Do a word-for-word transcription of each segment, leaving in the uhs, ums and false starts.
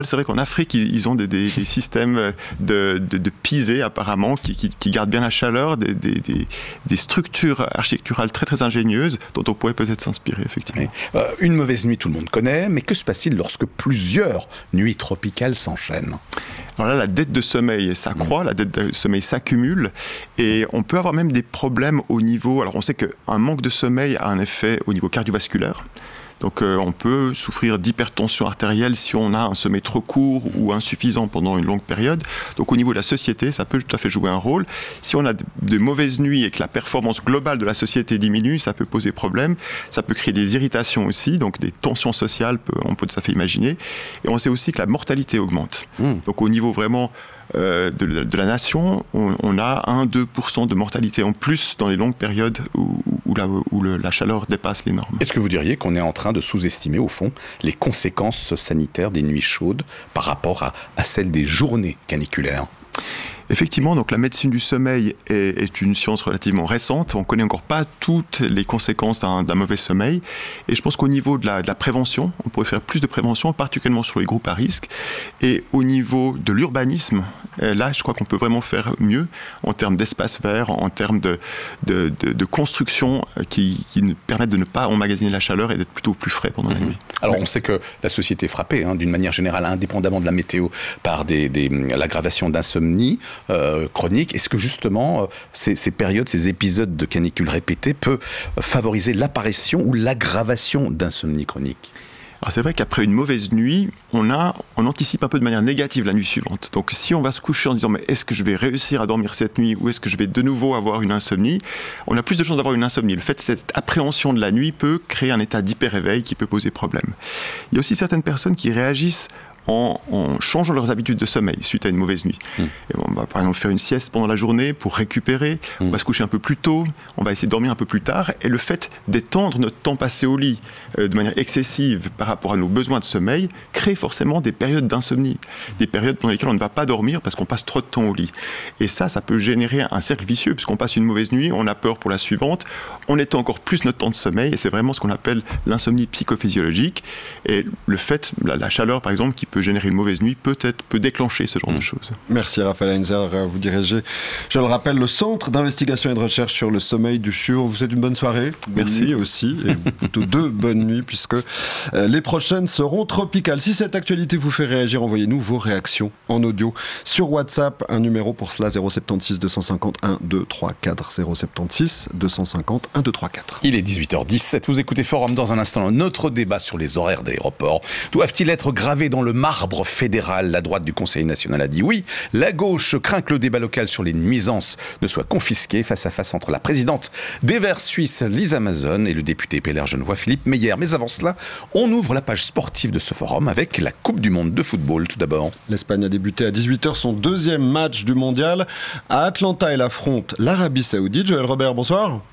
C'est vrai qu'en Afrique, ils ont des, des, des systèmes de, de, de pisée apparemment qui, qui, qui gardent bien la chaleur, des, des, des, des structures architecturales très très ingénieuses dont on pourrait peut-être s'inspirer effectivement. Oui. Euh, une mauvaise nuit, tout le monde connaît, mais que se passe-t-il lorsque plusieurs nuits tropicales s'enchaînent ? Alors là, la dette de sommeil s'accroît, mmh. la dette de sommeil s'accumule et on peut avoir même des problèmes au niveau... Alors on sait qu'un manque de sommeil a un effet au niveau cardiovasculaire. Donc euh, on peut souffrir d'hypertension artérielle si on a un sommeil trop court ou insuffisant pendant une longue période. Donc au niveau de la société, ça peut tout à fait jouer un rôle. Si on a de, de mauvaises nuits et que la performance globale de la société diminue, ça peut poser problème. Ça peut créer des irritations aussi, donc des tensions sociales, on peut tout à fait imaginer. Et on sait aussi que la mortalité augmente. Mmh. Donc au niveau vraiment... Euh, de, de la nation, on, on a un à deux pour cent de mortalité en plus dans les longues périodes où, où, la, où le, la chaleur dépasse les normes. Est-ce que vous diriez qu'on est en train de sous-estimer au fond les conséquences sanitaires des nuits chaudes par rapport à, à celles des journées caniculaires ? Effectivement, donc la médecine du sommeil est, est une science relativement récente. On ne connaît encore pas toutes les conséquences d'un, d'un mauvais sommeil. Et je pense qu'au niveau de la, de la prévention, on pourrait faire plus de prévention, particulièrement sur les groupes à risque. Et au niveau de l'urbanisme, là, je crois qu'on peut vraiment faire mieux en termes d'espace vert, en termes de, de, de, de construction qui, qui permettent de ne pas emmagasiner la chaleur et d'être plutôt plus frais pendant mmh. la nuit. Alors, on sait que la société est frappée, hein, d'une manière générale, indépendamment de la météo, par des, des, l'aggravation d'insomnie. Euh, chronique. Est-ce que justement euh, ces, ces périodes, ces épisodes de canicule répétés peuvent euh, favoriser l'apparition ou l'aggravation d'insomnie chronique ? Alors c'est vrai qu'après une mauvaise nuit, on, a, on anticipe un peu de manière négative la nuit suivante. Donc si on va se coucher en se disant mais est-ce que je vais réussir à dormir cette nuit ou est-ce que je vais de nouveau avoir une insomnie, on a plus de chances d'avoir une insomnie. Le fait de cette appréhension de la nuit peut créer un état d'hyper-réveil qui peut poser problème. Il y a aussi certaines personnes qui réagissent En, en changeant leurs habitudes de sommeil suite à une mauvaise nuit. Mmh. Et on va par exemple faire une sieste pendant la journée pour récupérer, mmh. on va se coucher un peu plus tôt, on va essayer de dormir un peu plus tard, et le fait d'étendre notre temps passé au lit euh, de manière excessive par rapport à nos besoins de sommeil crée forcément des périodes d'insomnie, des périodes pendant lesquelles on ne va pas dormir parce qu'on passe trop de temps au lit. Et ça, ça peut générer un cercle vicieux, puisqu'on passe une mauvaise nuit, on a peur pour la suivante, on étend encore plus notre temps de sommeil, et c'est vraiment ce qu'on appelle l'insomnie psychophysiologique. Et le fait, la, la chaleur par exemple, qui peut générer une mauvaise nuit, peut-être peut déclencher ce genre mmh. de choses. Merci Raphaël Heinzer, vous dirigez, je le rappelle, le Centre d'investigation et de recherche sur le sommeil du C H U. On vous souhaite une bonne soirée, bonne Merci. nuit aussi, et plutôt deux bonnes nuits, puisque euh, les prochaines seront tropicales. Si cette actualité vous fait réagir, envoyez-nous vos réactions en audio sur WhatsApp, un numéro pour cela, zéro sept six deux cent cinquante un deux trois quatre, zéro sept six deux cent cinquante un deux trois quatre. Il est dix-huit heures dix-sept, vous écoutez Forum. Dans un instant, notre débat sur les horaires d'aéroport. Doivent-ils être gravés dans le marbre fédéral? La droite du Conseil national a dit oui. La gauche craint que le débat local sur les nuisances ne soit confisqué. Face à face entre la présidente des Verts suisses, Lisa Mazon, et le député P L R genevois Philippe Meyer. Mais avant cela, on ouvre la page sportive de ce forum avec la Coupe du Monde de football tout d'abord. L'Espagne a débuté à dix-huit heures son deuxième match du mondial. À Atlanta, elle affronte l'Arabie Saoudite. Joël Robert, bonsoir.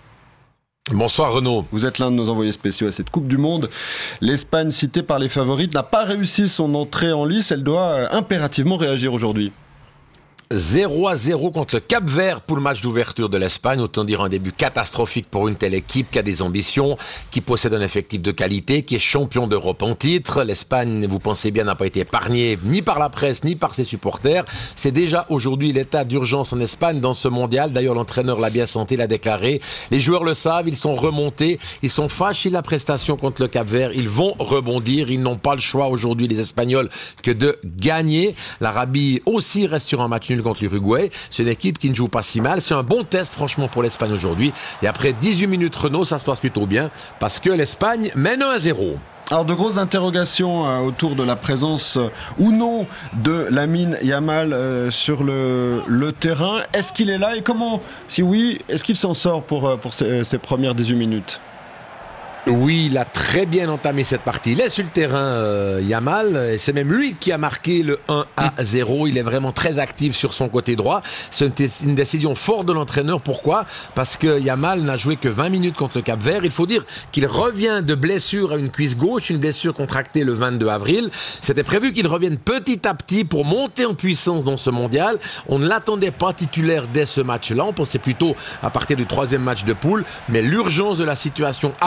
Bonsoir Renaud. Vous êtes l'un de nos envoyés spéciaux à cette Coupe du Monde. L'Espagne, citée par les favorites, n'a pas réussi son entrée en lice. Elle doit impérativement réagir aujourd'hui. zéro à zéro contre le Cap-Vert pour le match d'ouverture de l'Espagne. Autant dire un début catastrophique pour une telle équipe qui a des ambitions, qui possède un effectif de qualité, qui est champion d'Europe en titre. L'Espagne, vous pensez bien, n'a pas été épargnée ni par la presse, ni par ses supporters. C'est déjà aujourd'hui l'état d'urgence en Espagne dans ce mondial. D'ailleurs, l'entraîneur l'a bien senti, l'a déclaré. Les joueurs le savent, ils sont remontés. Ils sont fâchés de la prestation contre le Cap-Vert. Ils vont rebondir. Ils n'ont pas le choix aujourd'hui, les Espagnols, que de gagner. L'Arabie aussi reste sur un match nul contre l'Uruguay. C'est une équipe qui ne joue pas si mal. C'est un bon test, franchement, pour l'Espagne aujourd'hui. Et après dix-huit minutes, Renaud, ça se passe plutôt bien parce que l'Espagne mène un à zéro. Alors, de grosses interrogations euh, autour de la présence euh, ou non de Lamine Yamal euh, sur le, le terrain. Est-ce qu'il est là et comment, si oui, est-ce qu'il s'en sort pour, euh, pour ces, ces premières dix-huit minutes ? Oui, il a très bien entamé cette partie. Il est sur le terrain, euh, Yamal, et c'est même lui qui a marqué le un à zéro. Il est vraiment très actif sur son côté droit. C'est une décision forte de l'entraîneur. Pourquoi ? Parce que Yamal n'a joué que vingt minutes contre le Cap-Vert. Il faut dire qu'il revient de blessure à une cuisse gauche, une blessure contractée le vingt-deux avril. C'était prévu qu'il revienne petit à petit pour monter en puissance dans ce mondial. On ne l'attendait pas titulaire dès ce match-là. On pensait plutôt à partir du troisième match de poule. Mais l'urgence de la situation a précipité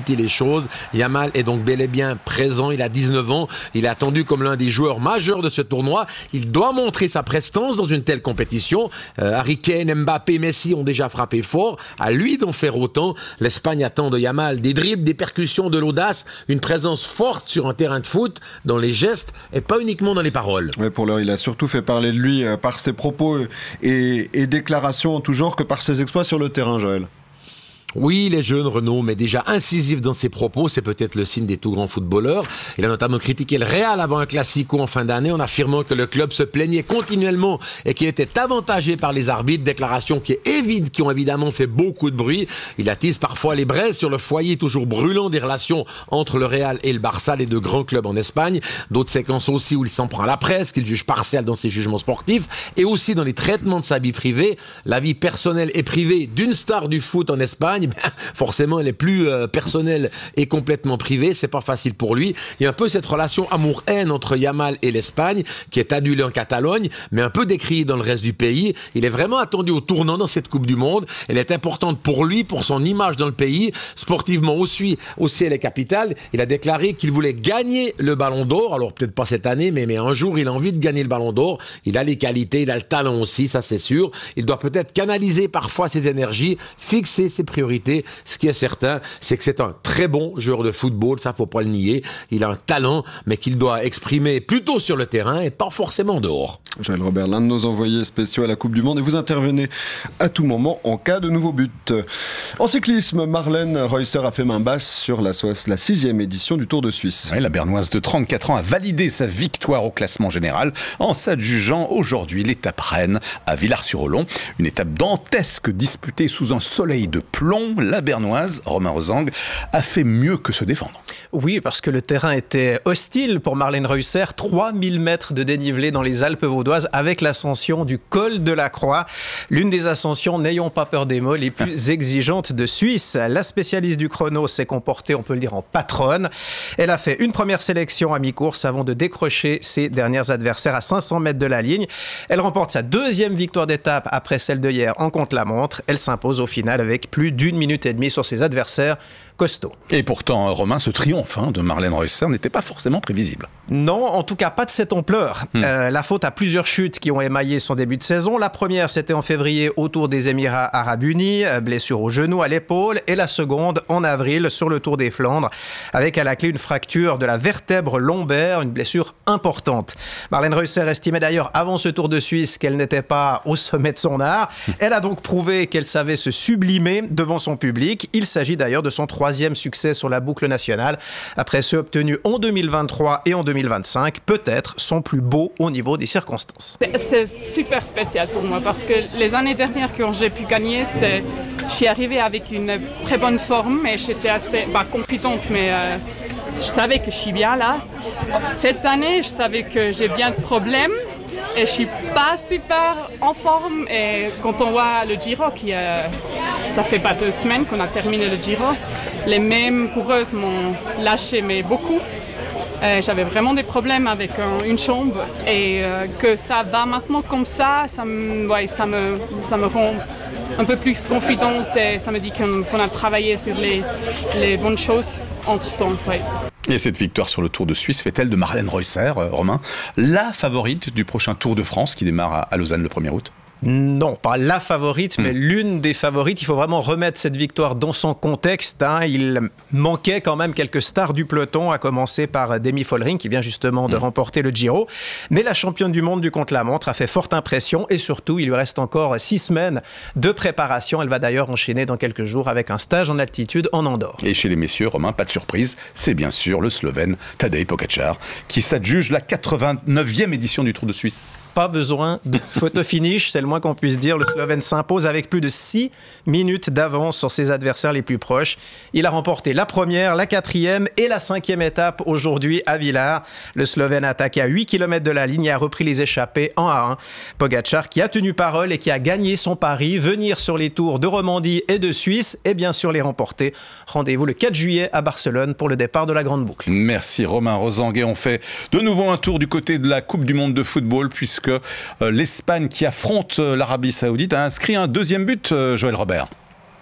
faciliter les choses. Yamal est donc bel et bien présent, il a dix-neuf ans, il est attendu comme l'un des joueurs majeurs de ce tournoi. Il doit montrer sa prestance dans une telle compétition. Euh, Harry Kane, Mbappé, Messi ont déjà frappé fort. À lui d'en faire autant. L'Espagne attend de Yamal des dribbles, des percussions, de l'audace, une présence forte sur un terrain de foot, dans les gestes et pas uniquement dans les paroles. Ouais, pour l'heure, il a surtout fait parler de lui euh, par ses propos et, et déclarations en tout genre que par ses exploits sur le terrain, Joël. Oui, il est jeune, Renaud, mais déjà incisif dans ses propos, c'est peut-être le signe des tout grands footballeurs. Il a notamment critiqué le Real avant un classico en fin d'année en affirmant que le club se plaignait continuellement et qu'il était avantagé par les arbitres, déclarations qui, évide, qui ont évidemment fait beaucoup de bruit. Il attise parfois les braises sur le foyer toujours brûlant des relations entre le Real et le Barça, les deux grands clubs en Espagne. D'autres séquences aussi où il s'en prend à la presse, qu'il juge partial dans ses jugements sportifs et aussi dans les traitements de sa vie privée. La vie personnelle et privée d'une star du foot en Espagne, forcément elle est plus euh, personnelle et complètement privée, c'est pas facile pour lui. Il y a un peu cette relation amour-haine entre Yamal et l'Espagne qui est adulée en Catalogne mais un peu décriée dans le reste du pays. Il est vraiment attendu au tournant dans cette Coupe du Monde. Elle est importante pour lui, pour son image dans le pays. Sportivement aussi, aussi elle est capitale. Il a déclaré qu'il voulait gagner le Ballon d'Or, alors peut-être pas cette année mais, mais un jour il a envie de gagner le Ballon d'Or. Il a les qualités, il a le talent aussi, ça c'est sûr. Il doit peut-être canaliser parfois ses énergies, fixer ses priorités. Ce qui est certain, c'est que c'est un très bon joueur de football, ça faut pas le nier. Il a un talent, mais qu'il doit exprimer plutôt sur le terrain et pas forcément dehors. Joël Robert, l'un de nos envoyés spéciaux à la Coupe du Monde, et vous intervenez à tout moment en cas de nouveau but. En cyclisme, Marlène Reusser a fait main basse sur la, la sixième édition du Tour de Suisse. Oui, la Bernoise de trente-quatre ans a validé sa victoire au classement général en s'adjugeant aujourd'hui l'étape reine à Villars-sur-Olon. Une étape dantesque disputée sous un soleil de plomb. La Bernoise, Romain Rosang, a fait mieux que se défendre. Oui, parce que le terrain était hostile pour Marlène Reusser. trois mille mètres de dénivelé dans les Alpes vaudoises avec l'ascension du col de la Croix. L'une des ascensions, n'ayons pas peur des mots, les plus exigeantes de Suisse. La spécialiste du chrono s'est comportée, on peut le dire, en patronne. Elle a fait une première sélection à mi-course avant de décrocher ses derniers adversaires à cinq cents mètres de la ligne. Elle remporte sa deuxième victoire d'étape après celle de hier en contre-la-montre. Elle s'impose au final avec plus d'une minute et demie sur ses adversaires costauds. Et pourtant, Romain, ce triomphe hein, de Marlène Reusser n'était pas forcément prévisible. Non, en tout cas pas de cette ampleur. Mmh. Euh, la faute à plusieurs chutes qui ont émaillé son début de saison. La première, c'était en février autour des Émirats Arabes Unis, blessure au genou, à l'épaule. Et la seconde, en avril, sur le Tour des Flandres, avec à la clé une fracture de la vertèbre lombaire, une blessure importante. Marlène Reusser estimait d'ailleurs avant ce Tour de Suisse qu'elle n'était pas au sommet de son art. Elle a donc prouvé qu'elle savait se sublimer devant son public. Il s'agit d'ailleurs de son troisième succès sur la boucle nationale, après ceux obtenus en deux mille vingt-trois et en deux mille vingt-cinq, peut-être son plus beau au niveau des circonstances. C'est super spécial pour moi parce que les années dernières quand j'ai pu gagner, c'était, je suis arrivée avec une très bonne forme et j'étais assez bah, compétente, mais euh, je savais que je suis bien là. Cette année, je savais que j'ai bien de problèmes. Et je suis pas super en forme et quand on voit le Giro, qui euh, ça fait pas deux semaines qu'on a terminé le Giro, les mêmes coureuses m'ont lâché mais beaucoup. Euh, j'avais vraiment des problèmes avec euh, une jambe et euh, que ça va maintenant comme ça, ça me, ouais, ça me, ça me rend un peu plus confidente et ça me dit qu'on, qu'on a travaillé sur les, les bonnes choses entre-temps. Ouais. Et cette victoire sur le Tour de Suisse fait-elle de Marlène Reusser, euh, Romain, la favorite du prochain Tour de France qui démarre à, à Lausanne le premier août ? Non, pas la favorite, mais mmh. l'une des favorites. Il faut vraiment remettre cette victoire dans son contexte. Hein. Il manquait quand même quelques stars du peloton, à commencer par Demi Follering, qui vient justement de mmh. remporter le Giro. Mais la championne du monde du contre-la-montre a fait forte impression et surtout, il lui reste encore six semaines de préparation. Elle va d'ailleurs enchaîner dans quelques jours avec un stage en altitude en Andorre. Et chez les messieurs, Romain, pas de surprise, c'est bien sûr le Slovène Tadej Pogačar qui s'adjuge la quatre-vingt-neuvième édition du Tour de Suisse. Pas besoin de photo finish, c'est le moins qu'on puisse dire. Le Slovène s'impose avec plus de six minutes d'avance sur ses adversaires les plus proches. Il a remporté la première, la quatrième et la cinquième étape aujourd'hui à Villars. Le Slovène a attaqué à huit kilomètres de la ligne et a repris les échappées en A un. Pogačar qui a tenu parole et qui a gagné son pari, venir sur les tours de Romandie et de Suisse et bien sûr les remporter. Rendez-vous le quatre juillet à Barcelone pour le départ de la Grande Boucle. Merci Romain Rosanguet. On fait de nouveau un tour du côté de la Coupe du Monde de football puisque que euh, l'Espagne qui affronte euh, l'Arabie Saoudite a inscrit un deuxième but, euh, Joël Robert.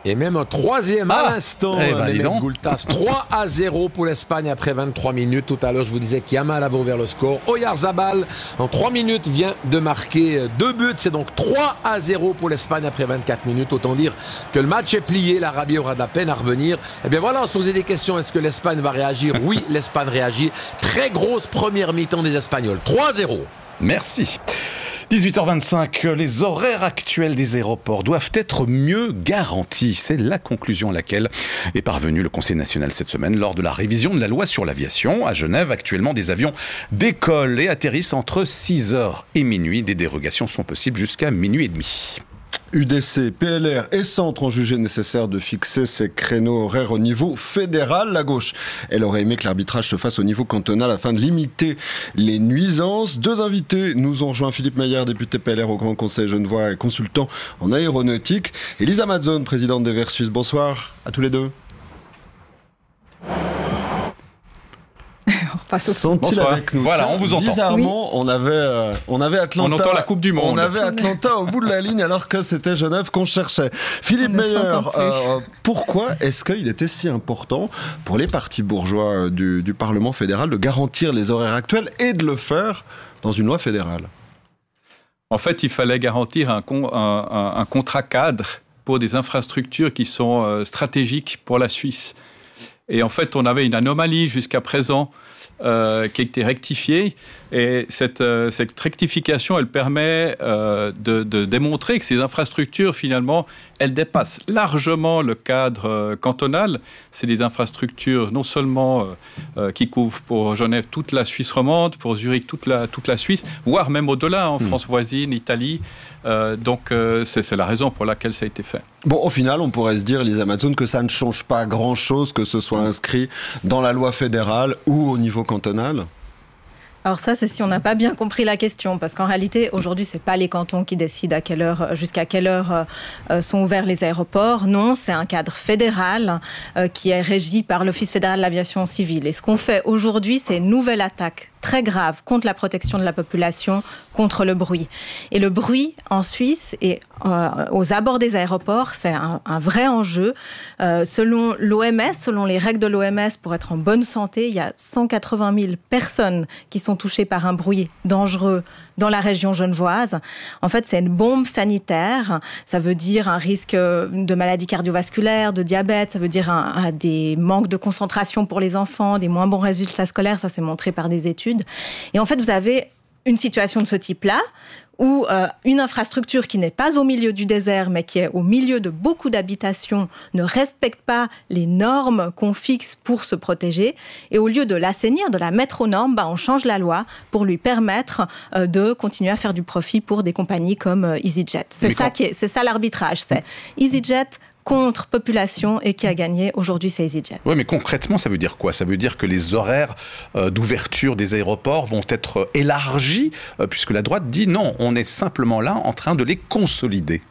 Et même un troisième ah, à l'instant, eh ben, Mehmet Gültas. trois à zéro pour l'Espagne après vingt-trois minutes. Tout à l'heure, je vous disais qu'Yamal avait ouvert le score. Oyarzabal, en trois minutes, vient de marquer deux buts. C'est donc trois à zéro pour l'Espagne après vingt-quatre minutes. Autant dire que le match est plié. L'Arabie aura de la peine à revenir. Eh bien voilà, on se posait des questions. Est-ce que l'Espagne va réagir? Oui, l'Espagne réagit. Très grosse première mi-temps des Espagnols. trois à zéro. Merci. dix-huit heures vingt-cinq, les horaires actuels des aéroports doivent être mieux garantis. C'est la conclusion à laquelle est parvenu le Conseil national cette semaine lors de la révision de la loi sur l'aviation. À Genève, actuellement, des avions décollent et atterrissent entre six heures et minuit. Des dérogations sont possibles jusqu'à minuit et demi. U D C, P L R et Centre ont jugé nécessaire de fixer ces créneaux horaires au niveau fédéral. La gauche, elle aurait aimé que l'arbitrage se fasse au niveau cantonal afin de limiter les nuisances. Deux invités nous ont rejoint. Philippe Meyer, député P L R au Grand Conseil genevois et consultant en aéronautique. Et Lisa Mazzone, présidente des Verts Suisses. Bonsoir à tous les deux. Sont-ils avec nous? Voilà, on vous entend. Bizarrement, oui. on avait, euh, on avait Atlanta. On entend la Coupe du Monde. On avait Atlanta au bout de la ligne alors que c'était Genève qu'on cherchait. Philippe Meyer, euh, pourquoi est-ce qu'il était si important pour les partis bourgeois du, du Parlement fédéral de garantir les horaires actuels et de le faire dans une loi fédérale? En fait, il fallait garantir un, un, un, un contrat cadre pour des infrastructures qui sont euh, stratégiques pour la Suisse. Et en fait, on avait une anomalie jusqu'à présent euh, qui a été rectifiée. Et cette, euh, cette rectification, elle permet euh, de, de démontrer que ces infrastructures, finalement, elles dépassent largement le cadre euh, cantonal. C'est des infrastructures non seulement euh, euh, qui couvrent pour Genève toute la Suisse romande, pour Zurich toute la, toute la Suisse, voire même au-delà, en mmh. France voisine, Italie. Euh, donc, euh, c'est, c'est la raison pour laquelle ça a été fait. Bon, au final, on pourrait se dire, Lisa Mazzone, que ça ne change pas grand-chose que ce soit inscrit dans la loi fédérale ou au niveau cantonal. Alors ça, c'est si on n'a pas bien compris la question, parce qu'en réalité, aujourd'hui, c'est pas les cantons qui décident à quelle heure, jusqu'à quelle heure euh, sont ouverts les aéroports. Non, c'est un cadre fédéral euh, qui est régi par l'Office fédéral de l'aviation civile. Et ce qu'on fait aujourd'hui, c'est une nouvelle attaque très grave contre la protection de la population, contre le bruit. Et le bruit en Suisse et euh, aux abords des aéroports, c'est un, un vrai enjeu. Euh, selon l'O M S, selon les règles de l'O M S, pour être en bonne santé, il y a cent quatre-vingt mille personnes qui sont touchées par un bruit dangereux dans la région genevoise. En fait, c'est une bombe sanitaire. Ça veut dire un risque de maladies cardiovasculaires, de diabète. Ça veut dire un, un, des manques de concentration pour les enfants, des moins bons résultats scolaires. Ça, c'est montré par des études. Et en fait, vous avez une situation de ce type-là, où euh, une infrastructure qui n'est pas au milieu du désert, mais qui est au milieu de beaucoup d'habitations, ne respecte pas les normes qu'on fixe pour se protéger. Et au lieu de l'assainir, de la mettre aux normes, bah, on change la loi pour lui permettre euh, de continuer à faire du profit pour des compagnies comme euh, EasyJet. C'est ça, qui est, c'est ça l'arbitrage. C'est EasyJet contre population et qui a gagné aujourd'hui, c'est EasyJet. Oui, mais concrètement, ça veut dire quoi? Ça veut dire que les horaires euh, d'ouverture des aéroports vont être élargis, euh, puisque la droite dit non, on est simplement là en train de les consolider.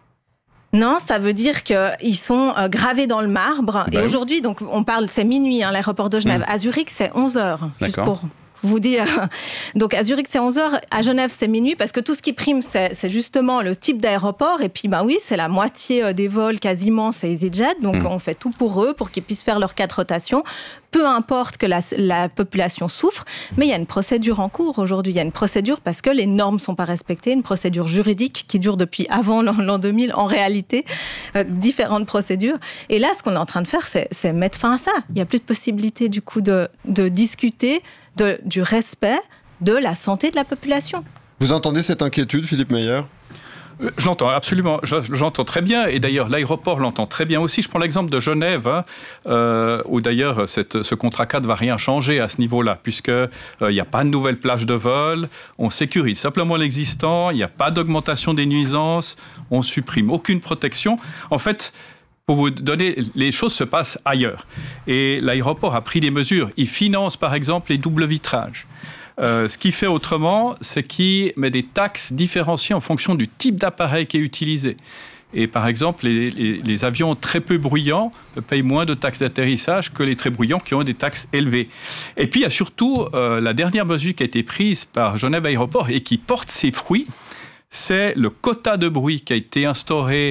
Non, ça veut dire qu'ils sont euh, gravés dans le marbre. Ben et oui. Aujourd'hui, donc, on parle, c'est minuit, hein, l'aéroport de Genève. Mmh. À Zurich, c'est onze heures. Juste pour vous dire. Donc à Zurich, c'est onze heures. À Genève, c'est minuit. Parce que tout ce qui prime, c'est, c'est justement le type d'aéroport. Et puis, ben oui, c'est la moitié des vols quasiment, c'est EasyJet. Donc mmh. on fait tout pour eux, pour qu'ils puissent faire leurs quatre rotations. Peu importe que la, la population souffre. Mais il y a une procédure en cours aujourd'hui. Il y a une procédure parce que les normes ne sont pas respectées. Une procédure juridique qui dure depuis avant l'an, l'an deux mille, en réalité. Euh, différentes procédures. Et là, ce qu'on est en train de faire, c'est, c'est mettre fin à ça. Il n'y a plus de possibilité, du coup, de, de discuter De, du respect de la santé de la population. Vous entendez cette inquiétude, Philippe Meyer ? Je l'entends absolument, je, j'entends très bien, et d'ailleurs l'aéroport l'entend très bien aussi. Je prends l'exemple de Genève, hein, euh, où d'ailleurs cette, ce contrat cadre ne va rien changer à ce niveau-là, puisqu'il n'y euh, a pas de nouvelle plage de vol, on sécurise simplement l'existant, il n'y a pas d'augmentation des nuisances, on supprime aucune protection. En fait, pour vous donner, les choses se passent ailleurs. Et l'aéroport a pris des mesures. Il finance, par exemple, les doubles vitrages. Euh, ce qu'il fait autrement, c'est qu'il met des taxes différenciées en fonction du type d'appareil qui est utilisé. Et par exemple, les, les, les avions très peu bruyants payent moins de taxes d'atterrissage que les très bruyants qui ont des taxes élevées. Et puis, il y a surtout euh, la dernière mesure qui a été prise par Genève Aéroport et qui porte ses fruits, c'est le quota de bruit qui a été instauré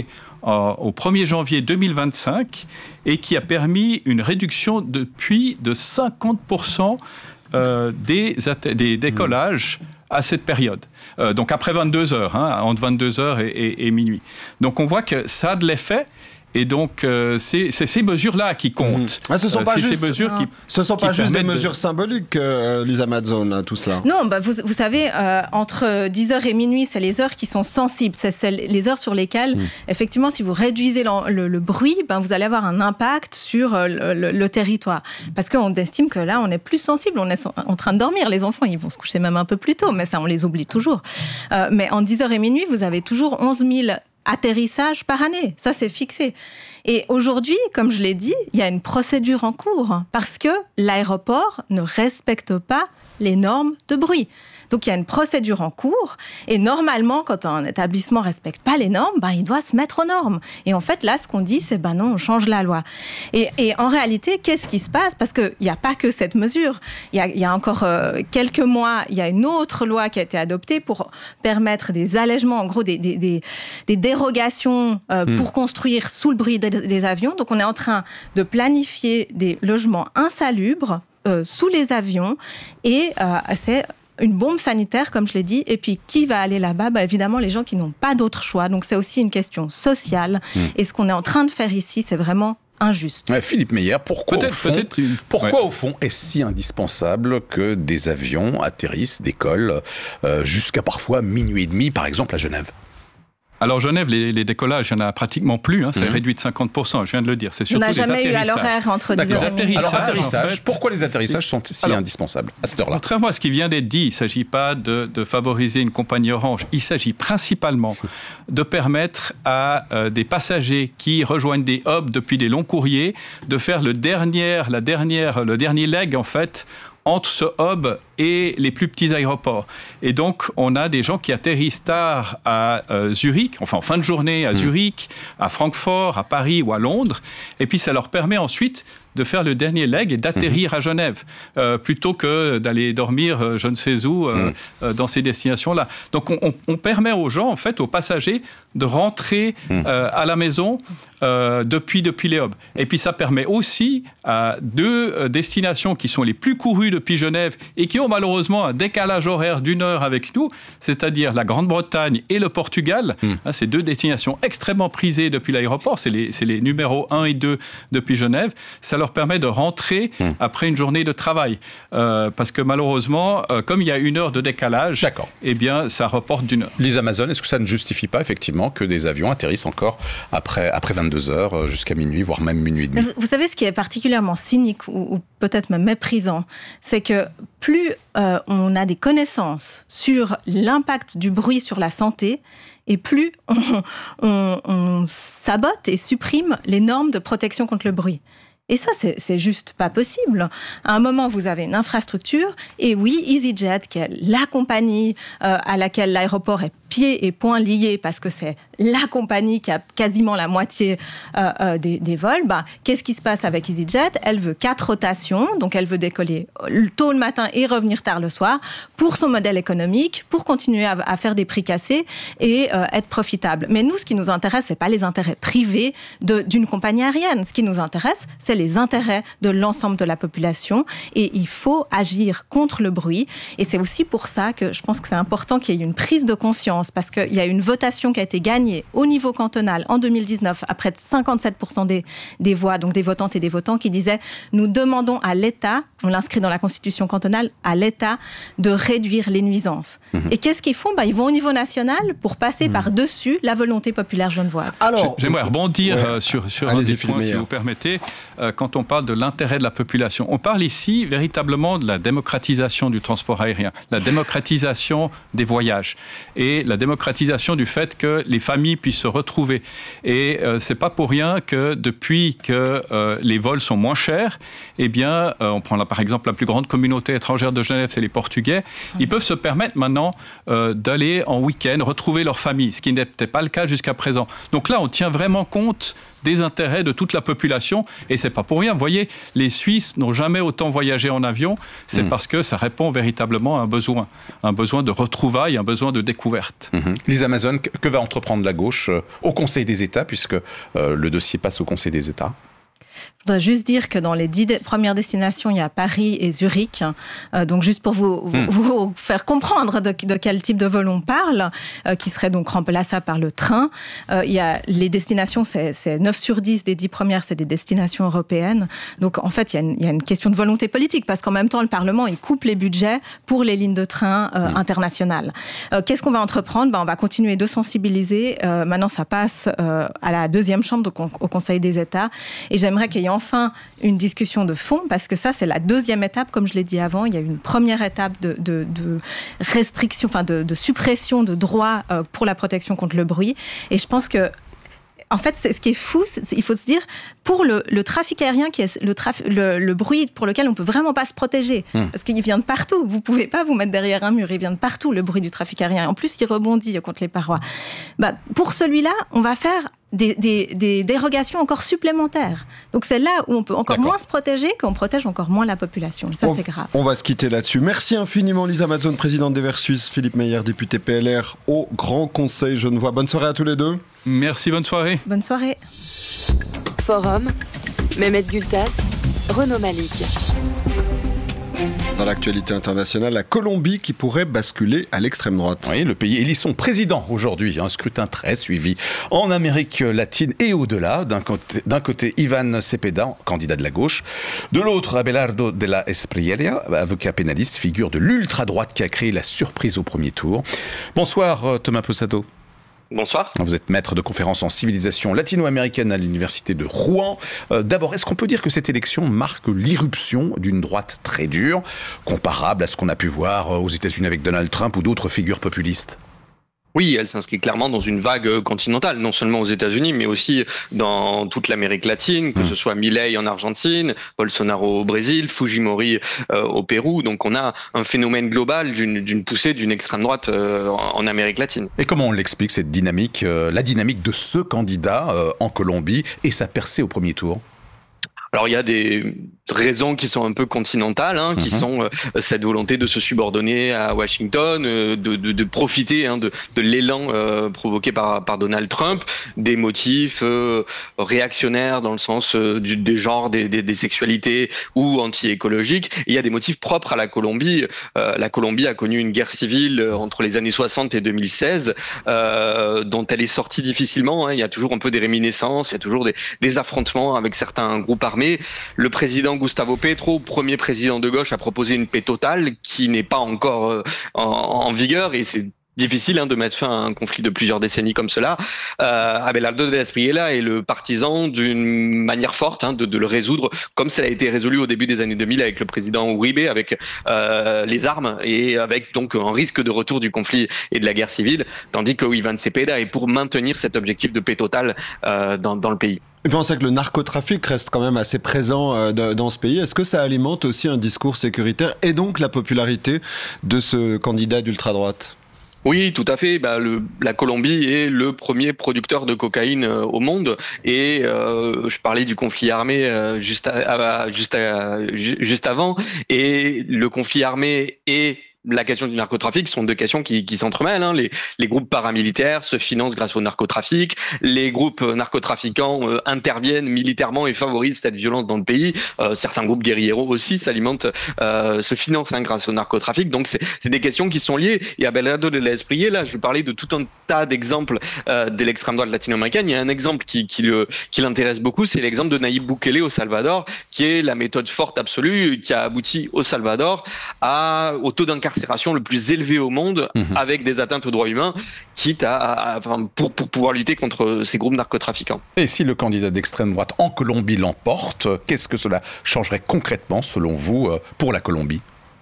en, au premier janvier deux mille vingt-cinq et qui a permis une réduction depuis de cinquante pour cent euh, des, des décollages à cette période. Euh, donc après vingt-deux heures, hein, entre vingt-deux heures et, et, et minuit. Donc on voit que ça a de l'effet. Et donc, euh, c'est, c'est ces mesures-là qui comptent. Mmh. Ah, ce ne sont euh, pas juste, ces mesures qui, ce sont pas juste des mesures de... symboliques, euh, les Amazones, tout cela. Non, bah vous, vous savez, euh, entre dix heures et minuit, c'est les heures qui sont sensibles. C'est, c'est les heures sur lesquelles, mmh. effectivement, si vous réduisez le, le, le bruit, ben, vous allez avoir un impact sur euh, le, le, le territoire. Parce qu'on estime que là, on est plus sensible. On est en train de dormir. Les enfants, ils vont se coucher même un peu plus tôt, mais ça, on les oublie toujours. Euh, mais en dix heures et minuit, vous avez toujours onze mille atterrissages par année. Ça, c'est fixé. Et aujourd'hui, comme je l'ai dit, il y a une procédure en cours parce que l'aéroport ne respecte pas les normes de bruit. Donc, il y a une procédure en cours et normalement, quand un établissement ne respecte pas les normes, ben, il doit se mettre aux normes. Et en fait, là, ce qu'on dit, c'est ben non, on change la loi. Et, et en réalité, qu'est-ce qui se passe? Parce qu'il n'y a pas que cette mesure. Il y a, il y a encore euh, quelques mois, il y a une autre loi qui a été adoptée pour permettre des allègements, en gros, des, des, des, des dérogations euh, mmh. pour construire sous le bruit des, des avions. Donc, on est en train de planifier des logements insalubres euh, sous les avions et euh, c'est une bombe sanitaire, comme je l'ai dit, et puis qui va aller là-bas? Bah, évidemment, les gens qui n'ont pas d'autre choix. Donc, c'est aussi une question sociale. Mmh. Et ce qu'on est en train de faire ici, c'est vraiment injuste. Ouais, Philippe Meyer, pourquoi, peut-être, au fond, peut-être une... pourquoi ouais. au fond est-ce si indispensable que des avions atterrissent, décollent euh, jusqu'à parfois minuit et demi, par exemple, à Genève? Alors Genève, les, les décollages, il n'y en a pratiquement plus, hein, c'est mmh. réduit de cinquante pour cent, je viens de le dire. C'est surtout on n'a jamais des eu à l'horaire entre dix heures et minuit. Alors atterrissage, en fait, pourquoi les atterrissages sont si alors, indispensables à cette heure-là? Contrairement à ce qui vient d'être dit, il ne s'agit pas de, de favoriser une compagnie orange, il s'agit principalement de permettre à euh, des passagers qui rejoignent des hubs depuis des longs courriers de faire le dernier, la dernière, le dernier leg en fait entre ce hub et les plus petits aéroports. Et donc, on a des gens qui atterrissent tard à euh, Zurich, enfin en fin de journée à mmh. Zurich, à Francfort, à Paris ou à Londres, et puis ça leur permet ensuite de faire le dernier leg et d'atterrir mmh. à Genève, euh, plutôt que d'aller dormir euh, je ne sais où euh, mmh. euh, dans ces destinations-là. Donc on, on, on permet aux gens, en fait, aux passagers, de rentrer mmh. euh, à la maison euh, depuis, depuis les hubs. Et puis ça permet aussi à deux euh, destinations qui sont les plus courues depuis Genève et qui ont malheureusement un décalage horaire d'une heure avec nous, c'est-à-dire la Grande-Bretagne et le Portugal. Mmh. Hein, ces deux destinations extrêmement prisées depuis l'aéroport, c'est les, c'est les numéros un et deux depuis Genève. Ça leur permet de rentrer mmh. après une journée de travail. Euh, parce que malheureusement, euh, comme il y a une heure de décalage, D'accord. eh bien, ça reporte d'une heure. Les Amazones, est-ce que ça ne justifie pas effectivement que des avions atterrissent encore après, après vingt-deux heures jusqu'à minuit, voire même minuit et demi? Vous, vous savez, ce qui est particulièrement cynique ou, ou peut-être même méprisant, c'est que plus euh, on a des connaissances sur l'impact du bruit sur la santé, et plus on, on, on sabote et supprime les normes de protection contre le bruit. Et ça, c'est, c'est juste pas possible. À un moment, vous avez une infrastructure, et oui, EasyJet, qui est la compagnie euh, à laquelle l'aéroport est pieds et poings liés, parce que c'est la compagnie qui a quasiment la moitié euh, euh, des, des vols, bah, qu'est-ce qui se passe avec EasyJet? Elle veut quatre rotations, donc elle veut décoller tôt le matin et revenir tard le soir, pour son modèle économique, pour continuer à, à faire des prix cassés et euh, être profitable. Mais nous, ce qui nous intéresse, c'est pas les intérêts privés de, d'une compagnie aérienne. Ce qui nous intéresse, c'est les intérêts de l'ensemble de la population, et il faut agir contre le bruit. Et c'est aussi pour ça que je pense que c'est important qu'il y ait une prise de conscience, parce qu'il y a une votation qui a été gagnée au niveau cantonal en deux mille dix-neuf à près de cinquante-sept pour cent des, des voix, donc des votantes et des votants, qui disaient « Nous demandons à l'État, on l'inscrit dans la constitution cantonale, à l'État de réduire les nuisances. Mmh. » Et qu'est-ce qu'ils font? bah, Ils vont au niveau national pour passer mmh. par-dessus la volonté populaire genevoise. Alors, J'aimerais rebondir ouais. euh, sur, sur un des points, si vous permettez, euh, quand on parle de l'intérêt de la population. On parle ici véritablement de la démocratisation du transport aérien, la démocratisation des voyages et la démocratisation du fait que les familles puissent se retrouver. Et euh, c'est pas pour rien que depuis que euh, les vols sont moins chers, eh bien, euh, on prend là par exemple la plus grande communauté étrangère de Genève, c'est les Portugais, ils peuvent se permettre maintenant euh, d'aller en week-end retrouver leur famille, ce qui n'était pas le cas jusqu'à présent. Donc là, on tient vraiment compte des intérêts de toute la population. Et c'est pas pour rien. Vous voyez, les Suisses n'ont jamais autant voyagé en avion. C'est mmh. parce que ça répond véritablement à un besoin, un besoin de retrouvailles, un besoin de découverte. Mmh. Lisa Mazon, que va entreprendre la gauche euh, au Conseil des États, puisque euh, le dossier passe au Conseil des États? Je voudrais juste dire que dans les dix de- premières destinations, il y a Paris et Zurich. Euh, donc, juste pour vous, vous, mmh. vous faire comprendre de, de quel type de vol on parle, euh, qui serait donc remplaçable par le train. Euh, il y a les destinations, c'est, c'est neuf sur dix des dix premières, c'est des destinations européennes. Donc, en fait, il y, a une, il y a une question de volonté politique, parce qu'en même temps, le Parlement, il coupe les budgets pour les lignes de train euh, mmh. internationales. Euh, qu'est-ce qu'on va entreprendre? Ben, on va continuer de sensibiliser. Euh, maintenant, ça passe euh, à la deuxième chambre, donc au Conseil des États. Et j'aimerais qu'il y ait enfin une discussion de fond, parce que ça, c'est la deuxième étape, comme je l'ai dit avant. Il y a une première étape de, de, de restriction, enfin de, de suppression de droits euh, pour la protection contre le bruit. Et je pense que en fait, c'est, ce qui est fou, c'est, il faut se dire, pour le, le trafic aérien, qui est le, traf, le, le bruit pour lequel on ne peut vraiment pas se protéger, mmh. parce qu'il vient de partout. Vous ne pouvez pas vous mettre derrière un mur, il vient de partout, le bruit du trafic aérien. En plus, il rebondit contre les parois. Bah, pour celui-là, on va faire des, des, des dérogations encore supplémentaires. Donc, c'est là où on peut encore D'accord. moins se protéger, qu'on protège encore moins la population. Ça, on, c'est grave. On va se quitter là-dessus. Merci infiniment, Lisa Mazon, présidente des Verts Suisses, Philippe Meyer, député P L R au Grand Conseil Genevois. Bonne soirée à tous les deux. Merci, bonne soirée. Bonne soirée. Forum, Mehmet Gültas, Renaud Malik. Dans l'actualité internationale, la Colombie qui pourrait basculer à l'extrême droite. Oui, le pays élit son président aujourd'hui. Un scrutin très suivi en Amérique latine et au-delà. D'un côté, d'un côté Ivan Cepeda, candidat de la gauche. De l'autre, Abelardo de la Espriella, avocat pénaliste, figure de l'ultra-droite qui a créé la surprise au premier tour. Bonsoir Thomas Possato. Bonsoir. Vous êtes maître de conférences en civilisation latino-américaine à l'université de Rouen. Euh, d'abord, est-ce qu'on peut dire que cette élection marque l'irruption d'une droite très dure, comparable à ce qu'on a pu voir aux États-Unis avec Donald Trump ou d'autres figures populistes ? Oui, elle s'inscrit clairement dans une vague continentale, non seulement aux États-Unis, mais aussi dans toute l'Amérique latine, que mmh. ce soit Milei en Argentine, Bolsonaro au Brésil, Fujimori euh, au Pérou. Donc on a un phénomène global d'une, d'une poussée d'une extrême droite euh, en Amérique latine. Et comment on l'explique, cette dynamique, euh, la dynamique de ce candidat euh, en Colombie et sa percée au premier tour ? Alors il y a des raisons qui sont un peu continentales, hein, qui mmh. sont euh, cette volonté de se subordonner à Washington, euh, de, de, de profiter hein, de, de l'élan euh, provoqué par, par Donald Trump, des motifs euh, réactionnaires dans le sens euh, du, des genres, des, des, des sexualités ou anti-écologiques. Et il y a des motifs propres à la Colombie. Euh, la Colombie a connu une guerre civile entre les années soixante et deux mille seize, euh, dont elle est sortie difficilement. Hein. Il y a toujours un peu des réminiscences, il y a toujours des, des affrontements avec certains groupes armés. Le président Gustavo Petro, premier président de gauche, a proposé une paix totale qui n'est pas encore euh, en, en vigueur et c'est difficile hein, de mettre fin à un conflit de plusieurs décennies comme cela. Euh, Abelardo de la Espriella est le partisan d'une manière forte hein, de, de le résoudre, comme ça a été résolu au début des années deux mille avec le président Uribe, avec euh, les armes et avec donc un risque de retour du conflit et de la guerre civile, tandis que Ivan Cepeda est pour maintenir cet objectif de paix totale euh, dans, dans le pays. Et puis on sait que le narcotrafic reste quand même assez présent euh, de, dans ce pays. Est-ce que ça alimente aussi un discours sécuritaire et donc la popularité de ce candidat d'ultra-droite ? Oui, tout à fait. Bah, le, la Colombie est le premier producteur de cocaïne euh, au monde. Et euh, je parlais du conflit armé euh, juste, à, à, juste, à, juste avant. Et le conflit armé est la question du narcotrafic sont deux questions qui, qui s'entremêlent. Hein. Les, les groupes paramilitaires se financent grâce au narcotrafic. Les groupes narcotrafiquants euh, interviennent militairement et favorisent cette violence dans le pays. Euh, certains groupes guérilleros aussi s'alimentent, euh, se financent hein, grâce au narcotrafic. Donc c'est, c'est des questions qui sont liées. Et Abelardo de la Espriella, là, je parlais de tout un tas d'exemples euh, de l'extrême droite latino-américaine. Il y a un exemple qui, qui, le, qui l'intéresse beaucoup, c'est l'exemple de Nayib Bukele au Salvador, qui est la méthode forte absolue qui a abouti au Salvador à, au taux d'incarcération le plus élevé au monde, mmh. avec des atteintes aux droits humains, quitte à, à, à pour, pour pouvoir lutter contre ces groupes narcotrafiquants. Et si le candidat d'extrême droite en Colombie l'emporte, qu'est-ce que cela changerait concrètement, selon vous, pour la Colombie ?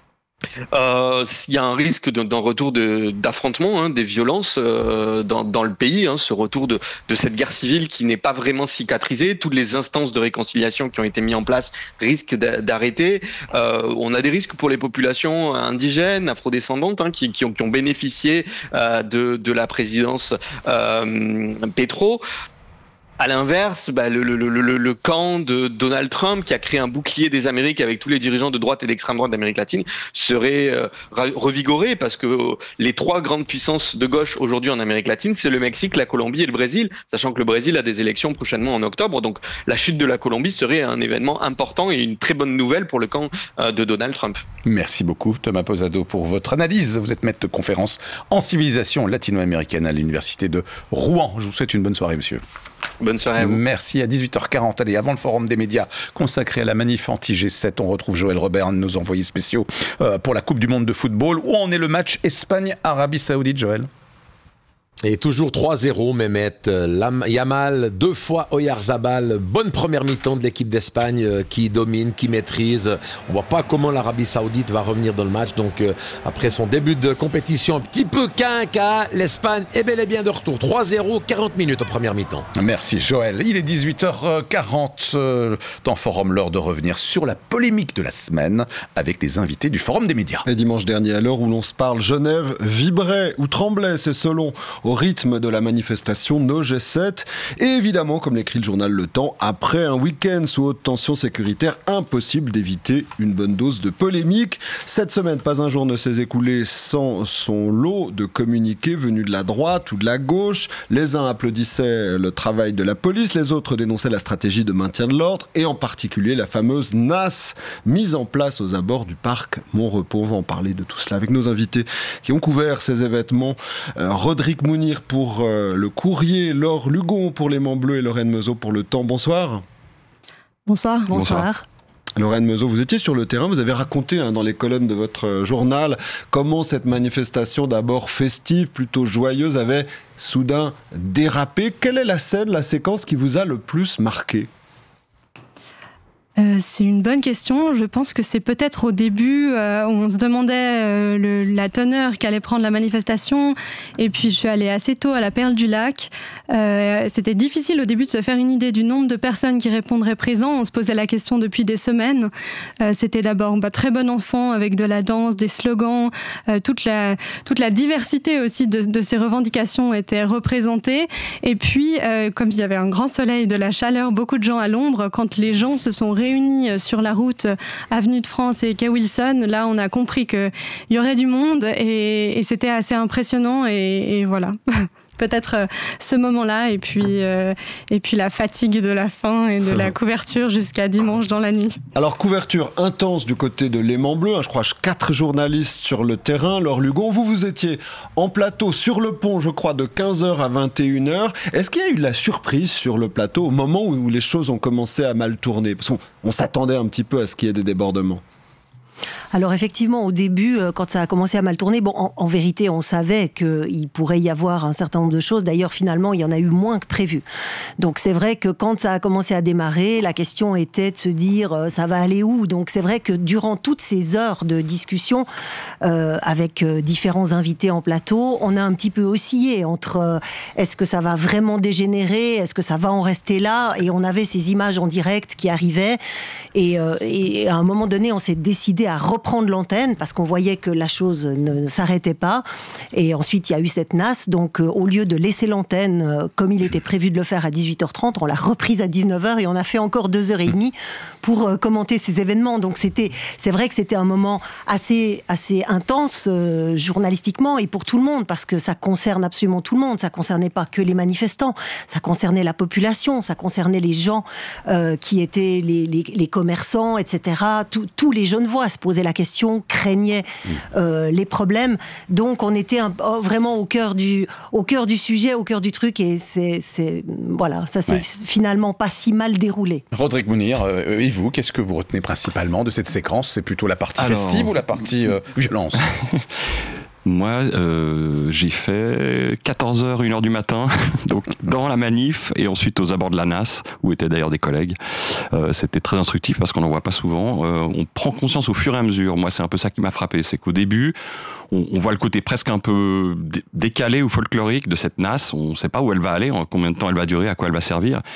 Euh, il y a un risque de, d'un retour de, d'affrontement, hein, des violences euh, dans, dans le pays, hein, ce retour de, de cette guerre civile qui n'est pas vraiment cicatrisée. Toutes les instances de réconciliation qui ont été mises en place risquent d'arrêter. Euh, on a des risques pour les populations indigènes, afrodescendantes, hein, qui, qui, ont, qui ont bénéficié euh, de, de la présidence euh, Petro. À l'inverse, bah, le, le, le, le camp de Donald Trump, qui a créé un bouclier des Amériques avec tous les dirigeants de droite et d'extrême droite d'Amérique latine, serait euh, revigoré parce que euh, les trois grandes puissances de gauche aujourd'hui en Amérique latine, c'est le Mexique, la Colombie et le Brésil, sachant que le Brésil a des élections prochainement en octobre. Donc la chute de la Colombie serait un événement important et une très bonne nouvelle pour le camp euh, de Donald Trump. Merci beaucoup Thomas Posado pour votre analyse. Vous êtes maître de conférence en civilisation latino-américaine à l'université de Rouen. Je vous souhaite une bonne soirée, monsieur. Bonne soirée à vous. Merci. À dix-huit heures quarante, allez, avant le forum des médias consacré à la manif anti-G sept, on retrouve Joël Robert, un de nos envoyés spéciaux euh, pour la Coupe du Monde de football. Où en est le match Espagne-Arabie Saoudite, Joël ? Et toujours trois zéro, Mehmet. Yamal, deux fois Oyarzabal. Bonne première mi-temps de l'équipe d'Espagne qui domine, qui maîtrise. On voit pas comment l'Arabie Saoudite va revenir dans le match. Donc, euh, après son début de compétition un petit peu quinca, l'Espagne est bel et bien de retour. trois zéro, quarante minutes en première mi-temps. Merci, Joël. Il est dix-huit heures quarante euh, dans Forum, l'heure de revenir sur la polémique de la semaine avec les invités du Forum des médias. Et dimanche dernier, à l'heure où l'on se parle, Genève vibrait ou tremblait, c'est selon, au rythme de la manifestation No G sept. Et évidemment, comme l'écrit le journal Le Temps, après un week-end sous haute tension sécuritaire, impossible d'éviter une bonne dose de polémique. Cette semaine, pas un jour ne s'est écoulé sans son lot de communiqués venus de la droite ou de la gauche. Les uns applaudissaient le travail de la police, les autres dénonçaient la stratégie de maintien de l'ordre, et en particulier la fameuse N A S mise en place aux abords du parc Montrepos. On va en parler de tout cela avec nos invités qui ont couvert ces événements. Euh, Rodrigue Mounir pour euh, Le Courrier, Laure Lugon pour L'Aimant Bleu et Lorraine Meuseau pour Le Temps. Bonsoir. Bonsoir. Bonsoir. Bonsoir. Lorraine Meuseau, vous étiez sur le terrain, vous avez raconté hein, dans les colonnes de votre journal comment cette manifestation d'abord festive, plutôt joyeuse, avait soudain dérapé. Quelle est la scène, la séquence qui vous a le plus marqué ? Euh, c'est une bonne question. Je pense que c'est peut-être au début euh, où on se demandait euh, le, la teneur qu'allait prendre la manifestation. Et puis je suis allée assez tôt à la Perle du Lac. Euh, c'était difficile au début de se faire une idée du nombre de personnes qui répondraient présents. On se posait la question depuis des semaines. Euh, c'était d'abord bah, très bon enfant avec de la danse, des slogans. Euh, toute la toute la diversité aussi de, de ces revendications était représentée. Et puis euh, comme il y avait un grand soleil, de la chaleur, beaucoup de gens à l'ombre, quand les gens se sont réunis sur la route Avenue de France et quai Wilson, là on a compris qu'il y aurait du monde et, et c'était assez impressionnant et, et voilà. Peut-être euh, ce moment-là et puis, euh, et puis la fatigue de la fin et de la couverture jusqu'à dimanche dans la nuit. Alors couverture intense du côté de L'Aimant Bleu, hein, je crois quatre journalistes sur le terrain. Laure Lugon, vous vous étiez en plateau sur le pont, je crois de quinze heures à vingt et une heures. Est-ce qu'il y a eu de la surprise sur le plateau au moment où les choses ont commencé à mal tourner ? Parce qu'on on s'attendait un petit peu à ce qu'il y ait des débordements. Alors effectivement, au début, quand ça a commencé à mal tourner, bon, en, en vérité, on savait qu'il pourrait y avoir un certain nombre de choses. D'ailleurs, finalement, il y en a eu moins que prévu. Donc c'est vrai que quand ça a commencé à démarrer, la question était de se dire, euh, ça va aller où ? Donc c'est vrai que durant toutes ces heures de discussion, euh, avec euh, différents invités en plateau, on a un petit peu oscillé entre euh, est-ce que ça va vraiment dégénérer ? Est-ce que ça va en rester là ? Et on avait ces images en direct qui arrivaient. Et, euh, et à un moment donné, on s'est décidé à reprendre l'antenne parce qu'on voyait que la chose ne, ne s'arrêtait pas. Et ensuite, il y a eu cette N A S. Donc, euh, au lieu de laisser l'antenne euh, comme il était prévu de le faire à dix-huit heures trente, on l'a reprise à dix-neuf heures et on a fait encore deux heures trente pour euh, commenter ces événements. Donc, c'était, c'est vrai que c'était un moment assez, assez intense euh, journalistiquement et pour tout le monde parce que ça concerne absolument tout le monde. Ça concernait pas que les manifestants, ça concernait la population, ça concernait les gens euh, qui étaient les, les, les commerçants, et cetera. Tout, tous les Genevois se posaient la question, craignaient euh, les problèmes. Donc on était un, oh, vraiment au cœur du, au cœur du sujet, au cœur du truc, et c'est, c'est voilà, ça s'est ouais. finalement pas si mal déroulé. Rodrigue Mounir, euh, et vous, qu'est-ce que vous retenez principalement de cette séquence ? C'est plutôt la partie Alors... festive ou la partie euh, violence ? Moi, euh, j'ai fait quatorze heures, une heure du matin, donc dans la manif et ensuite aux abords de la N A S, où étaient d'ailleurs des collègues. Euh, c'était très instructif parce qu'on n'en voit pas souvent. Euh, on prend conscience au fur et à mesure. Moi, c'est un peu ça qui m'a frappé. C'est qu'au début, on, on voit le côté presque un peu décalé ou folklorique de cette N A S. On ne sait pas où elle va aller, en combien de temps elle va durer, à quoi elle va servir.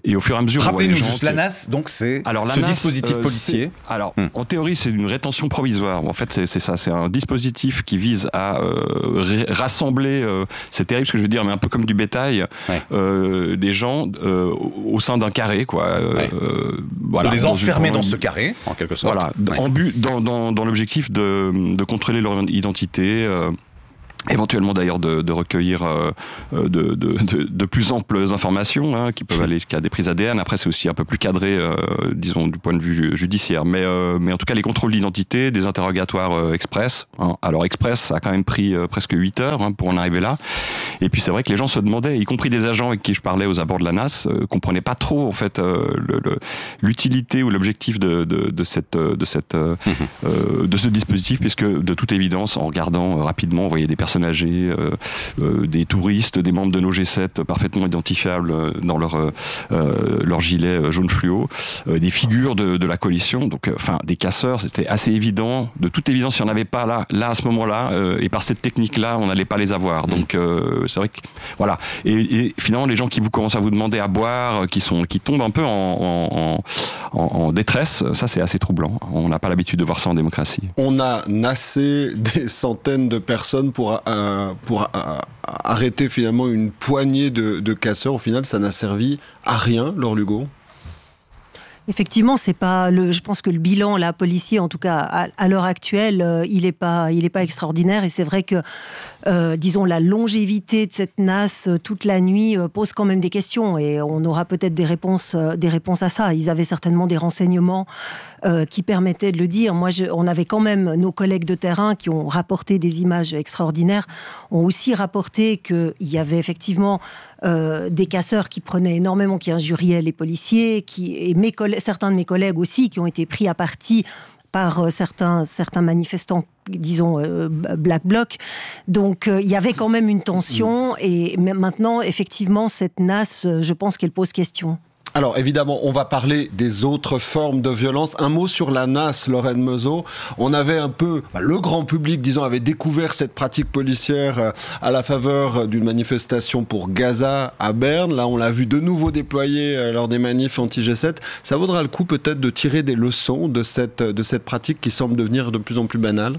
Et au fur et à mesure, rappelez-nous gens juste qui... l'A N A S, donc c'est alors, ce l'A N A S, dispositif euh, policier. Alors, hum. en théorie, c'est une rétention provisoire. En fait, c'est, c'est ça, c'est un dispositif qui vise à euh, rassembler. Euh, c'est terrible ce que je veux dire, mais un peu comme du bétail, ouais. euh, des gens euh, au sein d'un carré, quoi. Ouais. Euh, voilà, de les enfermer dans, dans ce carré, en quelque sorte. Voilà, ouais. en but, dans, dans, dans l'objectif de, de contrôler leur identité. Euh, Éventuellement d'ailleurs de, de recueillir euh, de, de, de, de plus amples informations hein, qui peuvent aller jusqu'à des prises A D N. Après c'est aussi un peu plus cadré, euh, disons du point de vue judiciaire. Mais, euh, mais en tout cas les contrôles d'identité, des interrogatoires euh, express. Hein. Alors express, ça a quand même pris euh, presque huit heures hein, pour en arriver là. Et puis c'est vrai que les gens se demandaient, y compris des agents avec qui je parlais aux abords de l'A N A S, euh, comprenaient pas trop en fait euh, le, le, l'utilité ou l'objectif de, de, de cette de cette euh, mmh. euh, de ce dispositif, puisque de toute évidence en regardant euh, rapidement, on voyait des personnes âgées, euh, euh, des touristes, des membres de nos G sept parfaitement identifiables dans leur, euh, leur gilet jaune fluo, euh, des figures de, de la coalition, donc euh, enfin des casseurs, c'était assez évident. De toute évidence, il n'y en avait pas là, là à ce moment-là, euh, et par cette technique-là, on n'allait pas les avoir. Donc euh, c'est vrai que voilà. Et, et finalement, les gens qui vous commencent à vous demander à boire, qui sont, qui tombent un peu en, en, en, en détresse, ça c'est assez troublant. On n'a pas l'habitude de voir ça en démocratie. On a nassé des centaines de personnes pour euh, pour euh, arrêter finalement une poignée de, de casseurs. Au final, ça n'a servi à rien, Laure Lugo. Effectivement, c'est pas le. Je pense que le bilan, là, policier, en tout cas à, à l'heure actuelle, euh, il est pas, il est pas extraordinaire. Et c'est vrai que, euh, disons, la longévité de cette N A S euh, toute la nuit euh, pose quand même des questions. Et on aura peut-être des réponses, euh, des réponses à ça. Ils avaient certainement des renseignements euh, qui permettaient de le dire. Moi, je, on avait quand même nos collègues de terrain qui ont rapporté des images extraordinaires, ont aussi rapporté qu'il y avait effectivement Euh, des casseurs qui prenaient énormément, qui injuriaient les policiers, qui, et mes coll- certains de mes collègues aussi qui ont été pris à partie par euh, certains, certains manifestants, disons, euh, Black Bloc. Donc, euh, il y avait quand même une tension. Et maintenant, effectivement, cette N A S, je pense qu'elle pose question. Alors évidemment, on va parler des autres formes de violence. Un mot sur la N A S, Lorraine Meuseau. On avait un peu, bah, le grand public, disons, avait découvert cette pratique policière euh, à la faveur d'une manifestation pour Gaza à Berne. Là, on l'a vu de nouveau déployée euh, lors des manifs anti-G sept. Ça vaudra le coup peut-être de tirer des leçons de cette, de cette pratique qui semble devenir de plus en plus banale?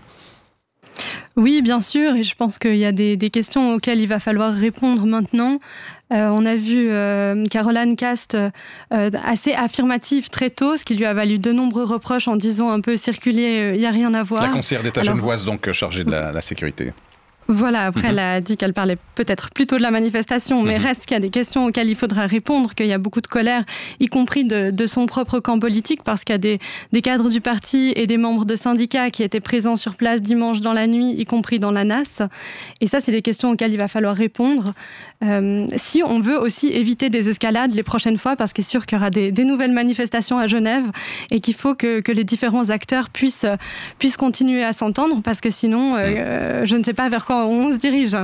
Oui, bien sûr, et je pense qu'il y a des, des questions auxquelles il va falloir répondre maintenant. Euh, on a vu euh, Caroline Cast euh, assez affirmative très tôt, ce qui lui a valu de nombreux reproches en disant un peu circuler, il euh, n'y a rien à voir. La conseillère d'État Alors, genevoise, donc chargée de la, la sécurité. Voilà, après, Mm-hmm. elle a dit qu'elle parlait peut-être plutôt de la manifestation, mais mm-hmm. reste qu'il y a des questions auxquelles il faudra répondre, qu'il y a beaucoup de colère, y compris de, de son propre camp politique, parce qu'il y a des, des cadres du parti et des membres de syndicats qui étaient présents sur place dimanche dans la nuit, y compris dans la N A S. Et ça, c'est des questions auxquelles il va falloir répondre. Euh, si on veut aussi éviter des escalades les prochaines fois, parce qu'il est sûr qu'il y aura des, des nouvelles manifestations à Genève et qu'il faut que, que les différents acteurs puissent, puissent continuer à s'entendre, parce que sinon, euh, je ne sais pas vers quoi on se dirige.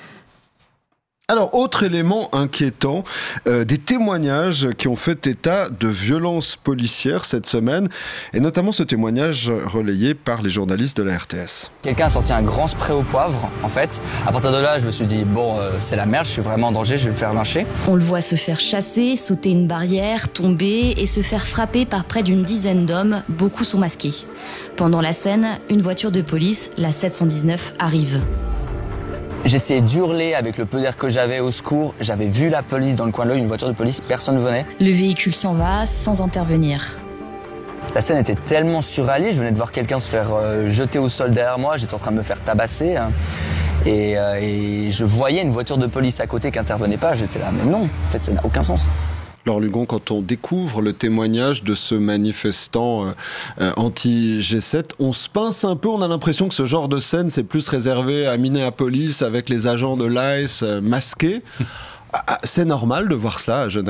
Alors, autre élément inquiétant, euh, des témoignages qui ont fait état de violences policières cette semaine, et notamment ce témoignage relayé par les journalistes de la R T S. Quelqu'un a sorti un grand spray au poivre, en fait. À partir de là, je me suis dit, bon, euh, c'est la merde, je suis vraiment en danger, je vais me faire lyncher. On le voit se faire chasser, sauter une barrière, tomber et se faire frapper par près d'une dizaine d'hommes, beaucoup sont masqués. Pendant la scène, une voiture de police, la sept cent dix-neuf, arrive. J'essayais d'hurler avec le peu d'air que j'avais au secours. J'avais vu la police dans le coin de l'œil, une voiture de police, personne ne venait. Le véhicule s'en va sans intervenir. La scène était tellement surréaliste, je venais de voir quelqu'un se faire euh, jeter au sol derrière moi, j'étais en train de me faire tabasser. Hein, et, euh, et je voyais une voiture de police à côté qui n'intervenait pas, j'étais là, mais non, en fait ça n'a aucun sens. Laure Lugon, quand on découvre le témoignage de ce manifestant euh, euh, anti-G sept, on se pince un peu, on a l'impression que ce genre de scène, c'est plus réservé à Minneapolis avec les agents de l'I C E euh, masqués. C'est normal de voir ça à Genève ?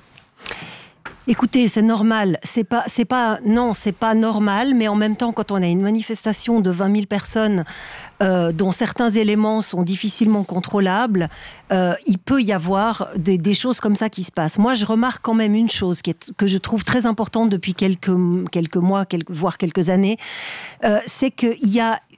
Écoutez, c'est normal. C'est pas, c'est pas, non, c'est pas normal. Mais en même temps, quand on a une manifestation de vingt mille personnes, euh, dont certains éléments sont difficilement contrôlables, euh, il peut y avoir des, des choses comme ça qui se passent. Moi, je remarque quand même une chose qui est, que je trouve très importante depuis quelques quelques mois, quelques, voire quelques années, euh, c'est qu'il y a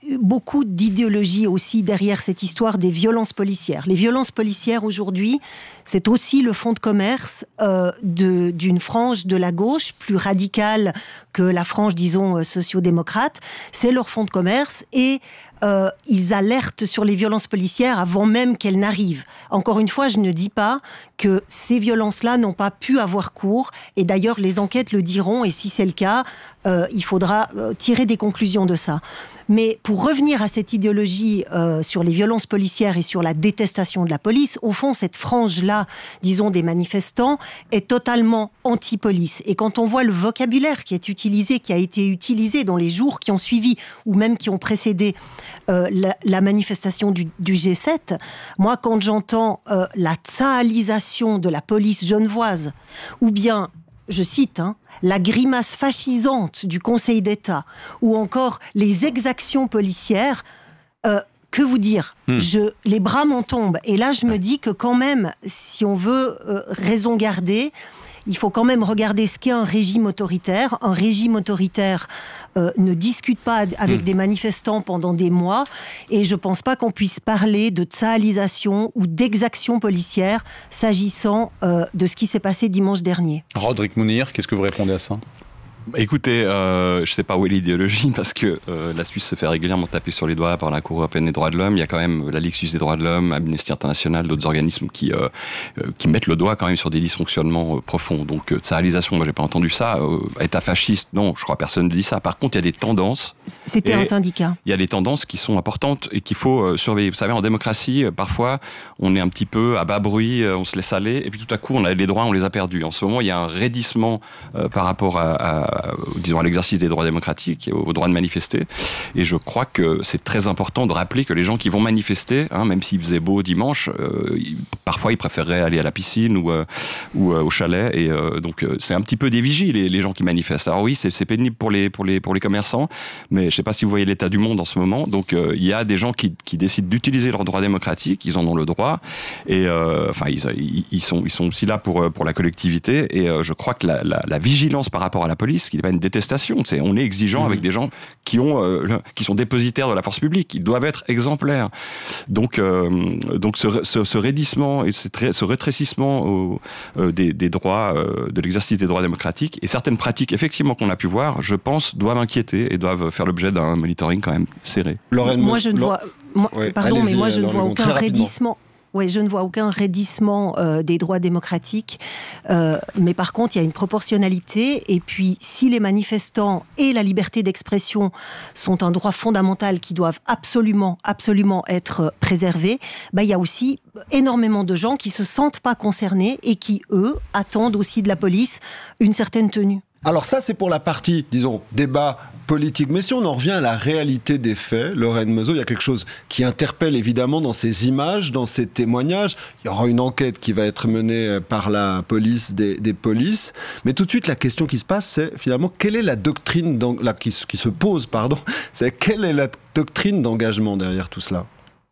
beaucoup d'idéologie aussi derrière cette histoire des violences policières. Les violences policières aujourd'hui, c'est aussi le fonds de commerce euh, de, d'une frange de la gauche, plus radicale que la frange, disons, sociodémocrate. C'est leur fonds de commerce et euh, ils alertent sur les violences policières avant même qu'elles n'arrivent. Encore une fois, je ne dis pas que ces violences-là n'ont pas pu avoir cours. Et d'ailleurs, les enquêtes le diront. Et si c'est le cas, euh, il faudra euh, tirer des conclusions de ça. Mais pour revenir à cette idéologie euh, sur les violences policières et sur la détestation de la police, au fond, cette frange-là, disons, des manifestants, est totalement anti-police. Et quand on voit le vocabulaire qui est utilisé, qui a été utilisé dans les jours qui ont suivi, ou même qui ont précédé euh, la, la manifestation du, du G sept, moi, quand j'entends euh, la tsahalisation de la police genevoise, ou bien... je cite, hein, la grimace fascisante du Conseil d'État, ou encore les exactions policières, euh, que vous dire mmh. je, les bras m'en tombent. Et là, je me dis que quand même, si on veut euh, raison garder, il faut quand même regarder ce qu'est un régime autoritaire. Un régime autoritaire euh, ne discute pas avec mmh. des manifestants pendant des mois. Et je ne pense pas qu'on puisse parler de tsahalisation ou d'exaction policière s'agissant euh, de ce qui s'est passé dimanche dernier. Rodrigue Mounir, qu'est-ce que vous répondez à ça ? Écoutez, euh, je ne sais pas où est l'idéologie, parce que euh, la Suisse se fait régulièrement taper sur les doigts par la Cour européenne des droits de l'homme. Il y a quand même la Ligue suisse des droits de l'homme, Amnesty International, d'autres organismes qui euh, qui mettent le doigt quand même sur des dysfonctionnements euh, profonds. Donc, euh, tsahalisation, moi j'ai pas entendu ça. Euh, État fasciste, non, je crois que personne ne dit ça. Par contre, il y a des tendances. C'était un syndicat. Il y a des tendances qui sont importantes et qu'il faut euh, surveiller. Vous savez, en démocratie, euh, parfois, on est un petit peu à bas bruit, euh, on se laisse aller, et puis tout à coup, on a les droits, on les a perdus. En ce moment, il y a un raidissement euh, par rapport à, à disons à l'exercice des droits démocratiques et au droit de manifester. Et je crois que c'est très important de rappeler que les gens qui vont manifester, hein, même s'il faisait beau dimanche, euh, ils, parfois ils préféreraient aller à la piscine ou, euh, ou euh, au chalet. Et euh, donc euh, c'est un petit peu des vigies, les, les gens qui manifestent. Alors oui, c'est, c'est pénible pour les, pour, les, pour les commerçants, mais je ne sais pas si vous voyez l'état du monde en ce moment. Donc euh, il y a des gens qui, qui décident d'utiliser leurs droits démocratiques, ils en ont le droit. Et euh, enfin, ils, ils, ils, sont, ils sont aussi là pour, pour la collectivité. Et euh, je crois que la, la, la vigilance par rapport à la police, qui n'est pas une détestation. C'est, on est exigeant mmh. avec des gens qui, ont, euh, le, qui sont dépositaires de la force publique. Ils doivent être exemplaires. Donc, euh, donc ce, ce, ce raidissement et ce, ce rétrécissement au, euh, des, des droits, euh, de l'exercice des droits démocratiques et certaines pratiques, effectivement, qu'on a pu voir, je pense, doivent inquiéter et doivent faire l'objet d'un monitoring quand même serré. Lorraine, moi, je ne vois... Moi, ouais, pardon, mais moi, je ne vois aucun raidissement. Oui, je ne vois aucun raidissement euh, des droits démocratiques, euh, mais par contre, il y a une proportionnalité. Et puis, si les manifestants et la liberté d'expression sont un droit fondamental qui doivent absolument, absolument être préservés, bah, il y a aussi énormément de gens qui se sentent pas concernés et qui, eux, attendent aussi de la police une certaine tenue. Alors ça, c'est pour la partie, disons, débat politique. Mais si on en revient à la réalité des faits, Lorraine Meuseau, il y a quelque chose qui interpelle évidemment dans ces images, dans ces témoignages. Il y aura une enquête qui va être menée par la police des, des polices. Mais tout de suite, la question qui se passe, c'est finalement, quelle est la doctrine là, qui, qui se pose, pardon, c'est quelle est la doctrine d'engagement derrière tout cela ?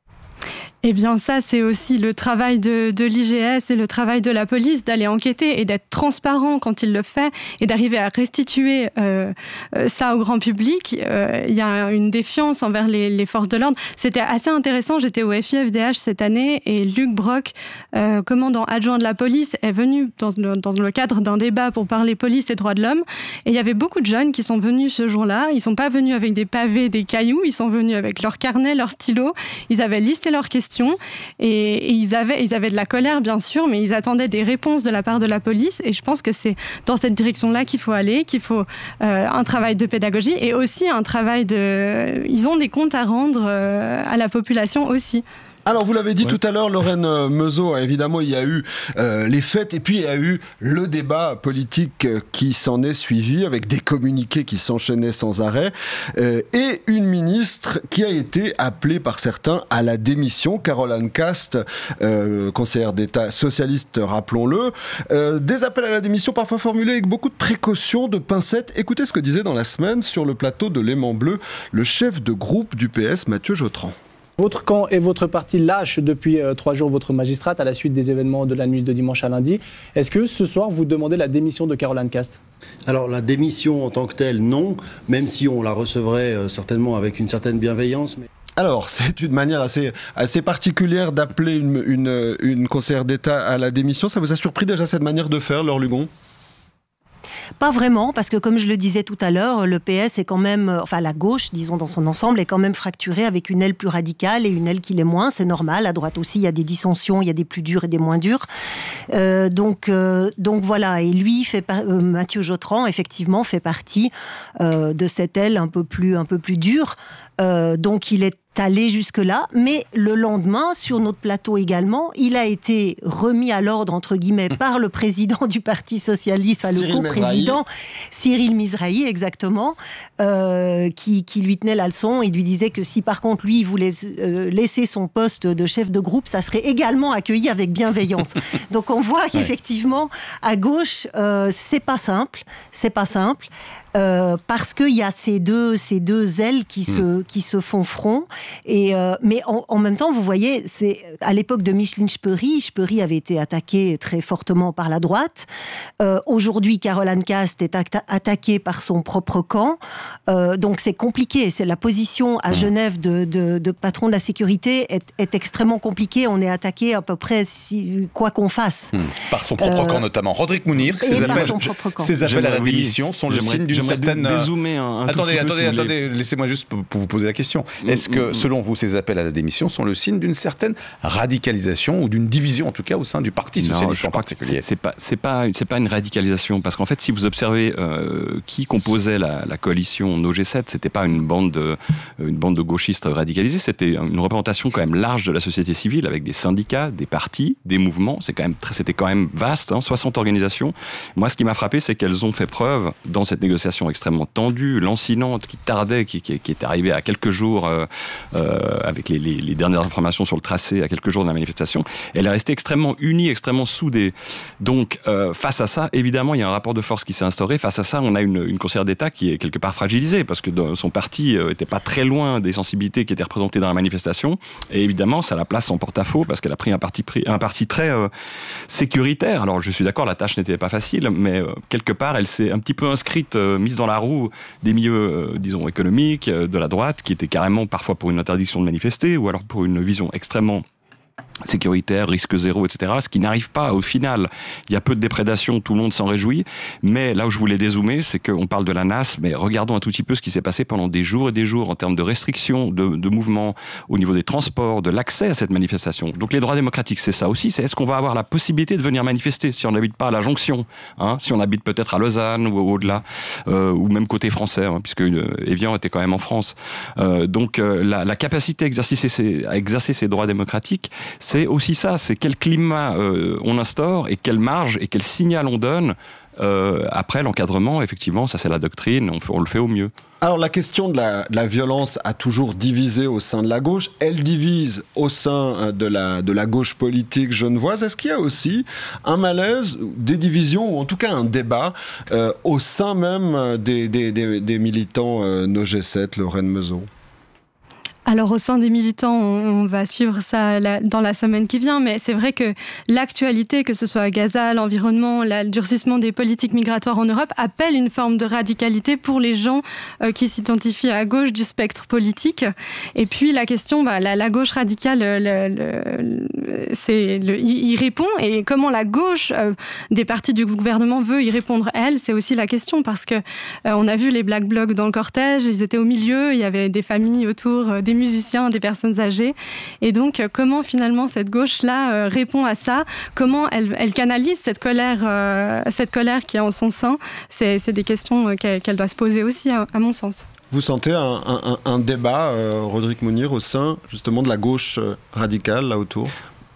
Eh bien ça, c'est aussi le travail de, de l'I G S et le travail de la police d'aller enquêter et d'être transparent quand il le fait et d'arriver à restituer euh, ça au grand public. Euh, il y a une défiance envers les, les forces de l'ordre. C'était assez intéressant, j'étais au F I F D H cette année et Luc Brock, euh, commandant adjoint de la police, est venu dans le, dans le cadre d'un débat pour parler police et droits de l'homme. Et il y avait beaucoup de jeunes qui sont venus ce jour-là. Ils ne sont pas venus avec des pavés, des cailloux, ils sont venus avec leurs carnets, leurs stylos. Ils avaient listé leurs questions. Et, et ils, avaient, ils avaient de la colère, bien sûr, mais ils attendaient des réponses de la part de la police. Et je pense que c'est dans cette direction-là qu'il faut aller, qu'il faut euh, un travail de pédagogie et aussi un travail de... Ils ont des comptes à rendre euh, à la population aussi. Alors, vous l'avez dit ouais. tout à l'heure, Lorraine Meuseau, évidemment, il y a eu euh, les fêtes et puis il y a eu le débat politique qui s'en est suivi avec des communiqués qui s'enchaînaient sans arrêt euh, et une ministre qui a été appelée par certains à la démission, Caroline Cast, euh, conseillère d'État socialiste, rappelons-le. Euh, des appels à la démission parfois formulés avec beaucoup de précautions, de pincettes. Écoutez ce que disait dans la semaine sur le plateau de L'Aimant Bleu le chef de groupe du P S, Mathieu Jotran. Votre camp et votre parti lâchent depuis euh, trois jours votre magistrate à la suite des événements de la nuit de dimanche à lundi. Est-ce que ce soir, vous demandez la démission de Caroline Cast ? Alors la démission en tant que telle, non, même si on la recevrait euh, certainement avec une certaine bienveillance. Mais... Alors, c'est une manière assez, assez particulière d'appeler une, une, une conseillère d'État à la démission. Ça vous a surpris déjà cette manière de faire, Laure Lugon ? Pas vraiment, parce que comme je le disais tout à l'heure, le P S est quand même, enfin la gauche, disons dans son ensemble, est quand même fracturée avec une aile plus radicale et une aile qui l'est moins. C'est normal. À droite aussi, il y a des dissensions, il y a des plus durs et des moins durs. Euh, donc, euh, donc voilà. Et lui, fait par... euh, Mathieu Jotran, effectivement, fait partie euh, de cette aile un peu plus, un peu plus dure. Euh, donc il est allé jusque-là, mais le lendemain, sur notre plateau également, il a été remis à l'ordre, entre guillemets, par le président du Parti Socialiste, enfin le coprésident, Cyril Mizrahi, exactement, euh, qui, qui lui tenait la leçon. Il lui disait que si par contre, lui, il voulait euh, laisser son poste de chef de groupe, ça serait également accueilli avec bienveillance. Donc on voit qu'effectivement, à gauche, euh, c'est pas simple, c'est pas simple. Euh, parce qu'il y a ces deux, ces deux ailes qui, mmh. se, qui se font front. Et, euh, mais en, en même temps, vous voyez, c'est, à l'époque de Micheline Speury, Speury avait été attaquée très fortement par la droite. Euh, aujourd'hui, Caroline Cast est atta- attaquée par son propre camp. Euh, donc c'est compliqué. C'est la position à Genève de, de, de patron de la sécurité est, est extrêmement compliquée. On est attaqué à peu près si, quoi qu'on fasse. Mmh. Par son propre euh, camp notamment. Rodrigue Mounir, ses appels, ses appels à la démission sont le signe d'une certaine... dézoomer un, un attendez, tout attendez, peu, attendez, laissez-moi juste pour, pour vous poser la question. Est-ce que, selon vous, ces appels à la démission sont le signe d'une certaine radicalisation ou d'une division, en tout cas, au sein du Parti socialiste en particulier ? C'est pas, c'est pas, c'est pas une radicalisation, parce qu'en fait, si vous observez euh, qui composait la, la coalition No G sept, c'était pas une bande de, une bande de gauchistes radicalisés, c'était une représentation quand même large de la société civile, avec des syndicats, des partis, des mouvements. C'est quand même, c'était quand même vaste, hein, soixante organisations. Moi, ce qui m'a frappé, c'est qu'elles ont fait preuve dans cette négociation extrêmement tendue, lancinante, qui tardait, qui, qui, qui est arrivée à quelques jours, euh, euh, avec les, les, les dernières informations sur le tracé, à quelques jours de la manifestation. Elle est restée extrêmement unie, extrêmement soudée. Donc, euh, face à ça, évidemment, il y a un rapport de force qui s'est instauré. Face à ça, on a une, une conseillère d'État qui est quelque part fragilisée, parce que son parti n'était euh, pas très loin des sensibilités qui étaient représentées dans la manifestation. Et évidemment, ça la place en porte-à-faux, parce qu'elle a pris un parti, un parti très euh, sécuritaire. Alors, je suis d'accord, la tâche n'était pas facile, mais euh, quelque part, elle s'est un petit peu inscrite, euh, mise dans la roue des milieux, euh, disons, économiques, euh, de la droite, qui étaient carrément parfois pour une interdiction de manifester, ou alors pour une vision extrêmement sécuritaire, risque zéro, et cetera, ce qui n'arrive pas au final. Il y a peu de déprédation, tout le monde s'en réjouit, mais là où je voulais dézoomer, c'est qu'on parle de la N A S, mais regardons un tout petit peu ce qui s'est passé pendant des jours et des jours en termes de restrictions, de, de mouvements au niveau des transports, de l'accès à cette manifestation. Donc les droits démocratiques, c'est ça aussi, c'est est-ce qu'on va avoir la possibilité de venir manifester si on n'habite pas à la Jonction, hein, si on habite peut-être à Lausanne ou au-delà, euh, ou même côté français, hein, puisque euh, Évian était quand même en France. Euh, donc euh, la, la capacité à exercer, ces, à exercer ces droits démocratiques, c'est aussi ça, c'est quel climat euh, on instaure et quelle marge et quel signal on donne. Euh, après l'encadrement, effectivement, ça c'est la doctrine, on, on le fait au mieux. Alors la question de la, de la violence a toujours divisé au sein de la gauche, elle divise au sein de la, de la gauche politique genevoise. Est-ce qu'il y a aussi un malaise, des divisions, ou en tout cas un débat euh, au sein même des, des, des, des militants euh, No G sept, Lorraine Meuseau ? Alors au sein des militants, on va suivre ça dans la semaine qui vient, mais c'est vrai que l'actualité, que ce soit à Gaza, l'environnement, le durcissement des politiques migratoires en Europe, appelle une forme de radicalité pour les gens euh, qui s'identifient à gauche du spectre politique. Et puis la question, bah, la, la gauche radicale, le, le, c'est le, y, y répond, et comment la gauche euh, des partis du gouvernement veut y répondre, elle, c'est aussi la question, parce que euh, on a vu les Black Blocs dans le cortège, ils étaient au milieu, il y avait des familles autour, euh, des musiciens, des personnes âgées. Et donc, comment finalement cette gauche-là euh, répond à ça ? Comment elle, elle canalise cette colère, euh, cette colère qui est en son sein ? C'est, c'est des questions euh, qu'elle, qu'elle doit se poser aussi, à, à mon sens. Vous sentez un, un, un débat, euh, Rodrigue Mounir, au sein justement de la gauche euh, radicale, là autour ?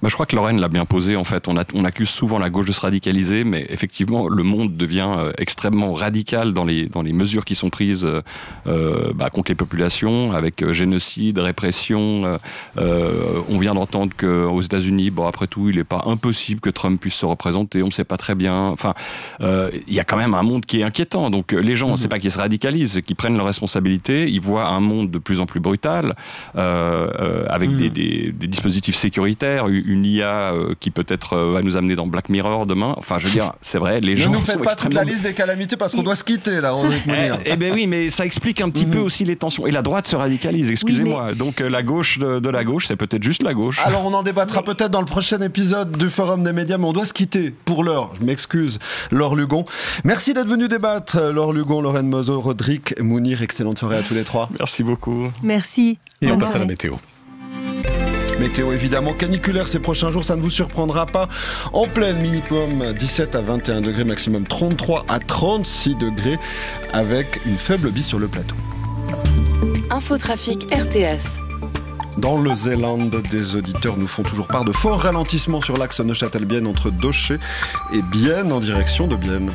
Bah, je crois que Lorraine l'a bien posé. En fait, on, a, on accuse souvent la gauche de se radicaliser, mais effectivement, le monde devient euh, extrêmement radical dans les dans les mesures qui sont prises euh, bah, contre les populations, avec euh, génocide, répression. Euh, euh, on vient d'entendre qu'aux États-Unis, bon, après tout, il n'est pas impossible que Trump puisse se représenter. On ne sait pas très bien. Enfin, euh, il y a quand même un monde qui est inquiétant. Donc, les gens, mmh. c'est pas qu'ils se radicalisent, qu'ils prennent leurs responsabilités. Ils voient un monde de plus en plus brutal, euh, euh, avec mmh. des, des, des dispositifs sécuritaires. Une I A euh, qui peut-être euh, va nous amener dans Black Mirror demain. Enfin, je veux dire, c'est vrai, les ne gens nous sont faites pas extrêmement... toute la liste des calamités parce qu'on doit se quitter, là, Rodrigue Mounir. Eh, eh ben oui, mais ça explique un petit mmh. peu aussi les tensions. Et la droite se radicalise, excusez-moi. Oui, mais... Donc, euh, la gauche de, de la gauche, c'est peut-être juste la gauche. Alors, on en débattra mais... peut-être dans le prochain épisode du Forum des médias, mais on doit se quitter pour l'heure. Je m'excuse, Laure Lugon. Merci d'être venu débattre, Laure Lugon, Lorraine Mozo, Rodrigue Mounir. Excellente soirée à tous les trois. Merci beaucoup. Merci. Et on passe à la météo. Météo évidemment caniculaire ces prochains jours, ça ne vous surprendra pas. En pleine, minimum dix-sept à vingt et un degrés, maximum trente-trois à trente-six degrés, avec une faible bise sur le plateau. Infotrafic R T S. Dans le Zéland, des auditeurs nous font toujours part de forts ralentissements sur l'axe Neuchâtel-Bienne entre Doché et Bienne en direction de Bienne.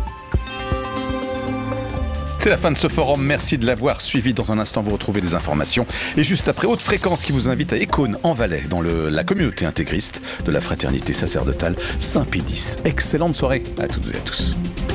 C'est la fin de ce forum, merci de l'avoir suivi. Dans un instant, vous retrouvez des informations. Et juste après, Haute Fréquence qui vous invite à Écône, en Valais, dans le, la communauté intégriste de la fraternité sacerdotale Saint-Pédis. Excellente soirée à toutes et à tous.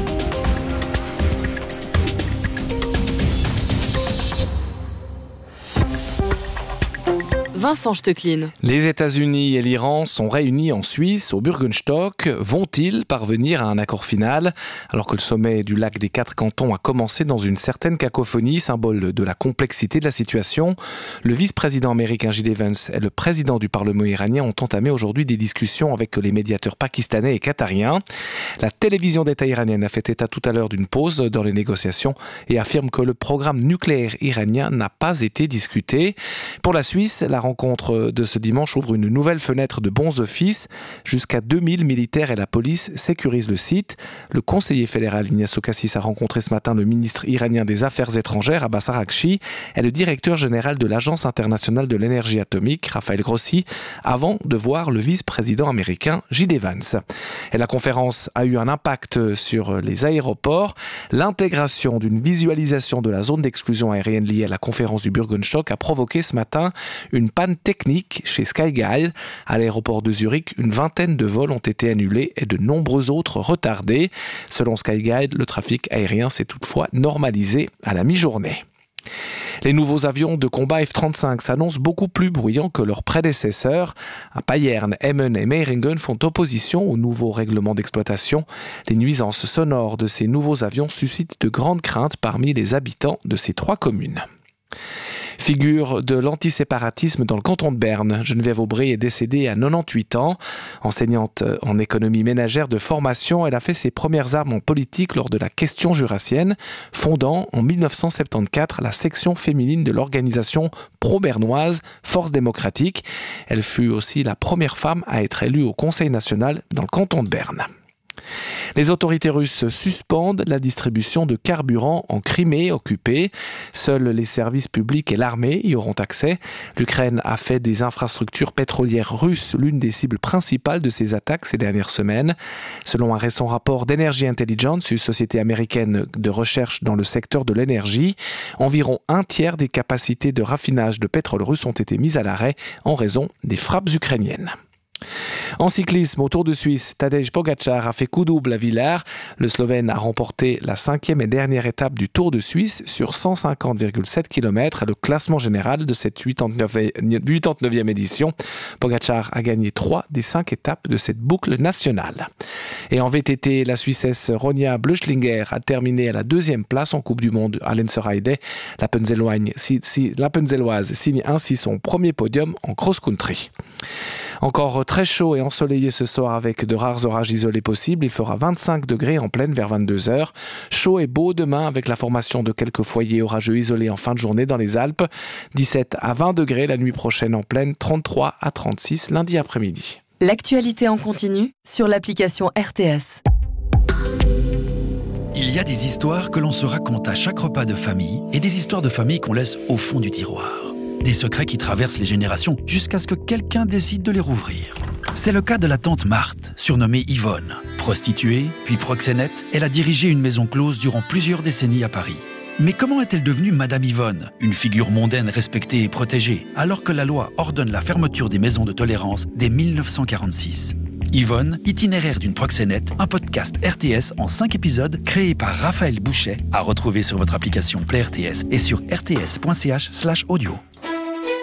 Vincent Stecklin. Les États-Unis et l'Iran sont réunis en Suisse, au Bürgenstock. Vont-ils parvenir à un accord final ? Alors que le sommet du lac des quatre cantons a commencé dans une certaine cacophonie, symbole de la complexité de la situation, le vice-président américain J D Vance et le président du Parlement iranien ont entamé aujourd'hui des discussions avec les médiateurs pakistanais et qatariens. La télévision d'État iranienne a fait état tout à l'heure d'une pause dans les négociations et affirme que le programme nucléaire iranien n'a pas été discuté. Pour la Suisse, la rencontre de ce dimanche ouvre une nouvelle fenêtre de bons offices. Jusqu'à deux mille militaires et la police sécurisent le site. Le conseiller fédéral Ignacio Cassis a rencontré ce matin le ministre iranien des Affaires étrangères, Abbas Araghchi, et le directeur général de l'Agence internationale de l'énergie atomique, Raphaël Grossi, avant de voir le vice-président américain J D Vance. Et la conférence a eu un impact sur les aéroports. L'intégration d'une visualisation de la zone d'exclusion aérienne liée à la conférence du Bürgenstock a provoqué ce matin une panne technique chez Skyguide. À l'aéroport de Zurich, une vingtaine de vols ont été annulés et de nombreux autres retardés. Selon Skyguide, le trafic aérien s'est toutefois normalisé à la mi-journée. Les nouveaux avions de combat F trente-cinq s'annoncent beaucoup plus bruyants que leurs prédécesseurs. À Payerne, Emmen et Meiringen font opposition au nouveau règlement d'exploitation. Les nuisances sonores de ces nouveaux avions suscitent de grandes craintes parmi les habitants de ces trois communes. Figure de l'antiséparatisme dans le canton de Berne, Geneviève Aubry est décédée à quatre-vingt-dix-huit ans. Enseignante en économie ménagère de formation, elle a fait ses premières armes en politique lors de la question jurassienne, fondant en dix-neuf cent soixante-quatorze la section féminine de l'organisation pro-bernoise Force démocratique. Elle fut aussi la première femme à être élue au Conseil national dans le canton de Berne. Les autorités russes suspendent la distribution de carburant en Crimée occupée. Seuls les services publics et l'armée y auront accès. L'Ukraine a fait des infrastructures pétrolières russes l'une des cibles principales de ses attaques ces dernières semaines. Selon un récent rapport d'Energy Intelligence, une société américaine de recherche dans le secteur de l'énergie, environ un tiers des capacités de raffinage de pétrole russe ont été mises à l'arrêt en raison des frappes ukrainiennes. En cyclisme, au Tour de Suisse, Tadej Pogačar a fait coup double à Villars. Le Slovène a remporté la cinquième et dernière étape du Tour de Suisse sur cent cinquante virgule sept kilomètres. Le classement général de cette huitante-neuvième édition, Pogačar a gagné trois des cinq étapes de cette boucle nationale. Et en V T T, la Suissesse Ronja Blöchlinger a terminé à la deuxième place en Coupe du Monde à Lenzerheide. La Penzelloise signe ainsi son premier podium en cross-country. Encore très chaud et ensoleillé ce soir avec de rares orages isolés possibles. Il fera vingt-cinq degrés en pleine vers vingt-deux heures. Chaud et beau demain avec la formation de quelques foyers orageux isolés en fin de journée dans les Alpes. dix-sept à vingt degrés la nuit prochaine en pleine, trente-trois à trente-six lundi après-midi. L'actualité en continu sur l'application R T S. Il y a des histoires que l'on se raconte à chaque repas de famille et des histoires de famille qu'on laisse au fond du tiroir. Des secrets qui traversent les générations jusqu'à ce que quelqu'un décide de les rouvrir. C'est le cas de la tante Marthe, surnommée Yvonne. Prostituée, puis proxénète, elle a dirigé une maison close durant plusieurs décennies à Paris. Mais comment est-elle devenue Madame Yvonne, une figure mondaine respectée et protégée, alors que la loi ordonne la fermeture des maisons de tolérance dès mille neuf cent quarante-six ? Yvonne, itinéraire d'une proxénète, un podcast R T S en cinq épisodes créé par Raphaël Bouchet, à retrouver sur votre application Play R T S et sur r t s point c h slash audio.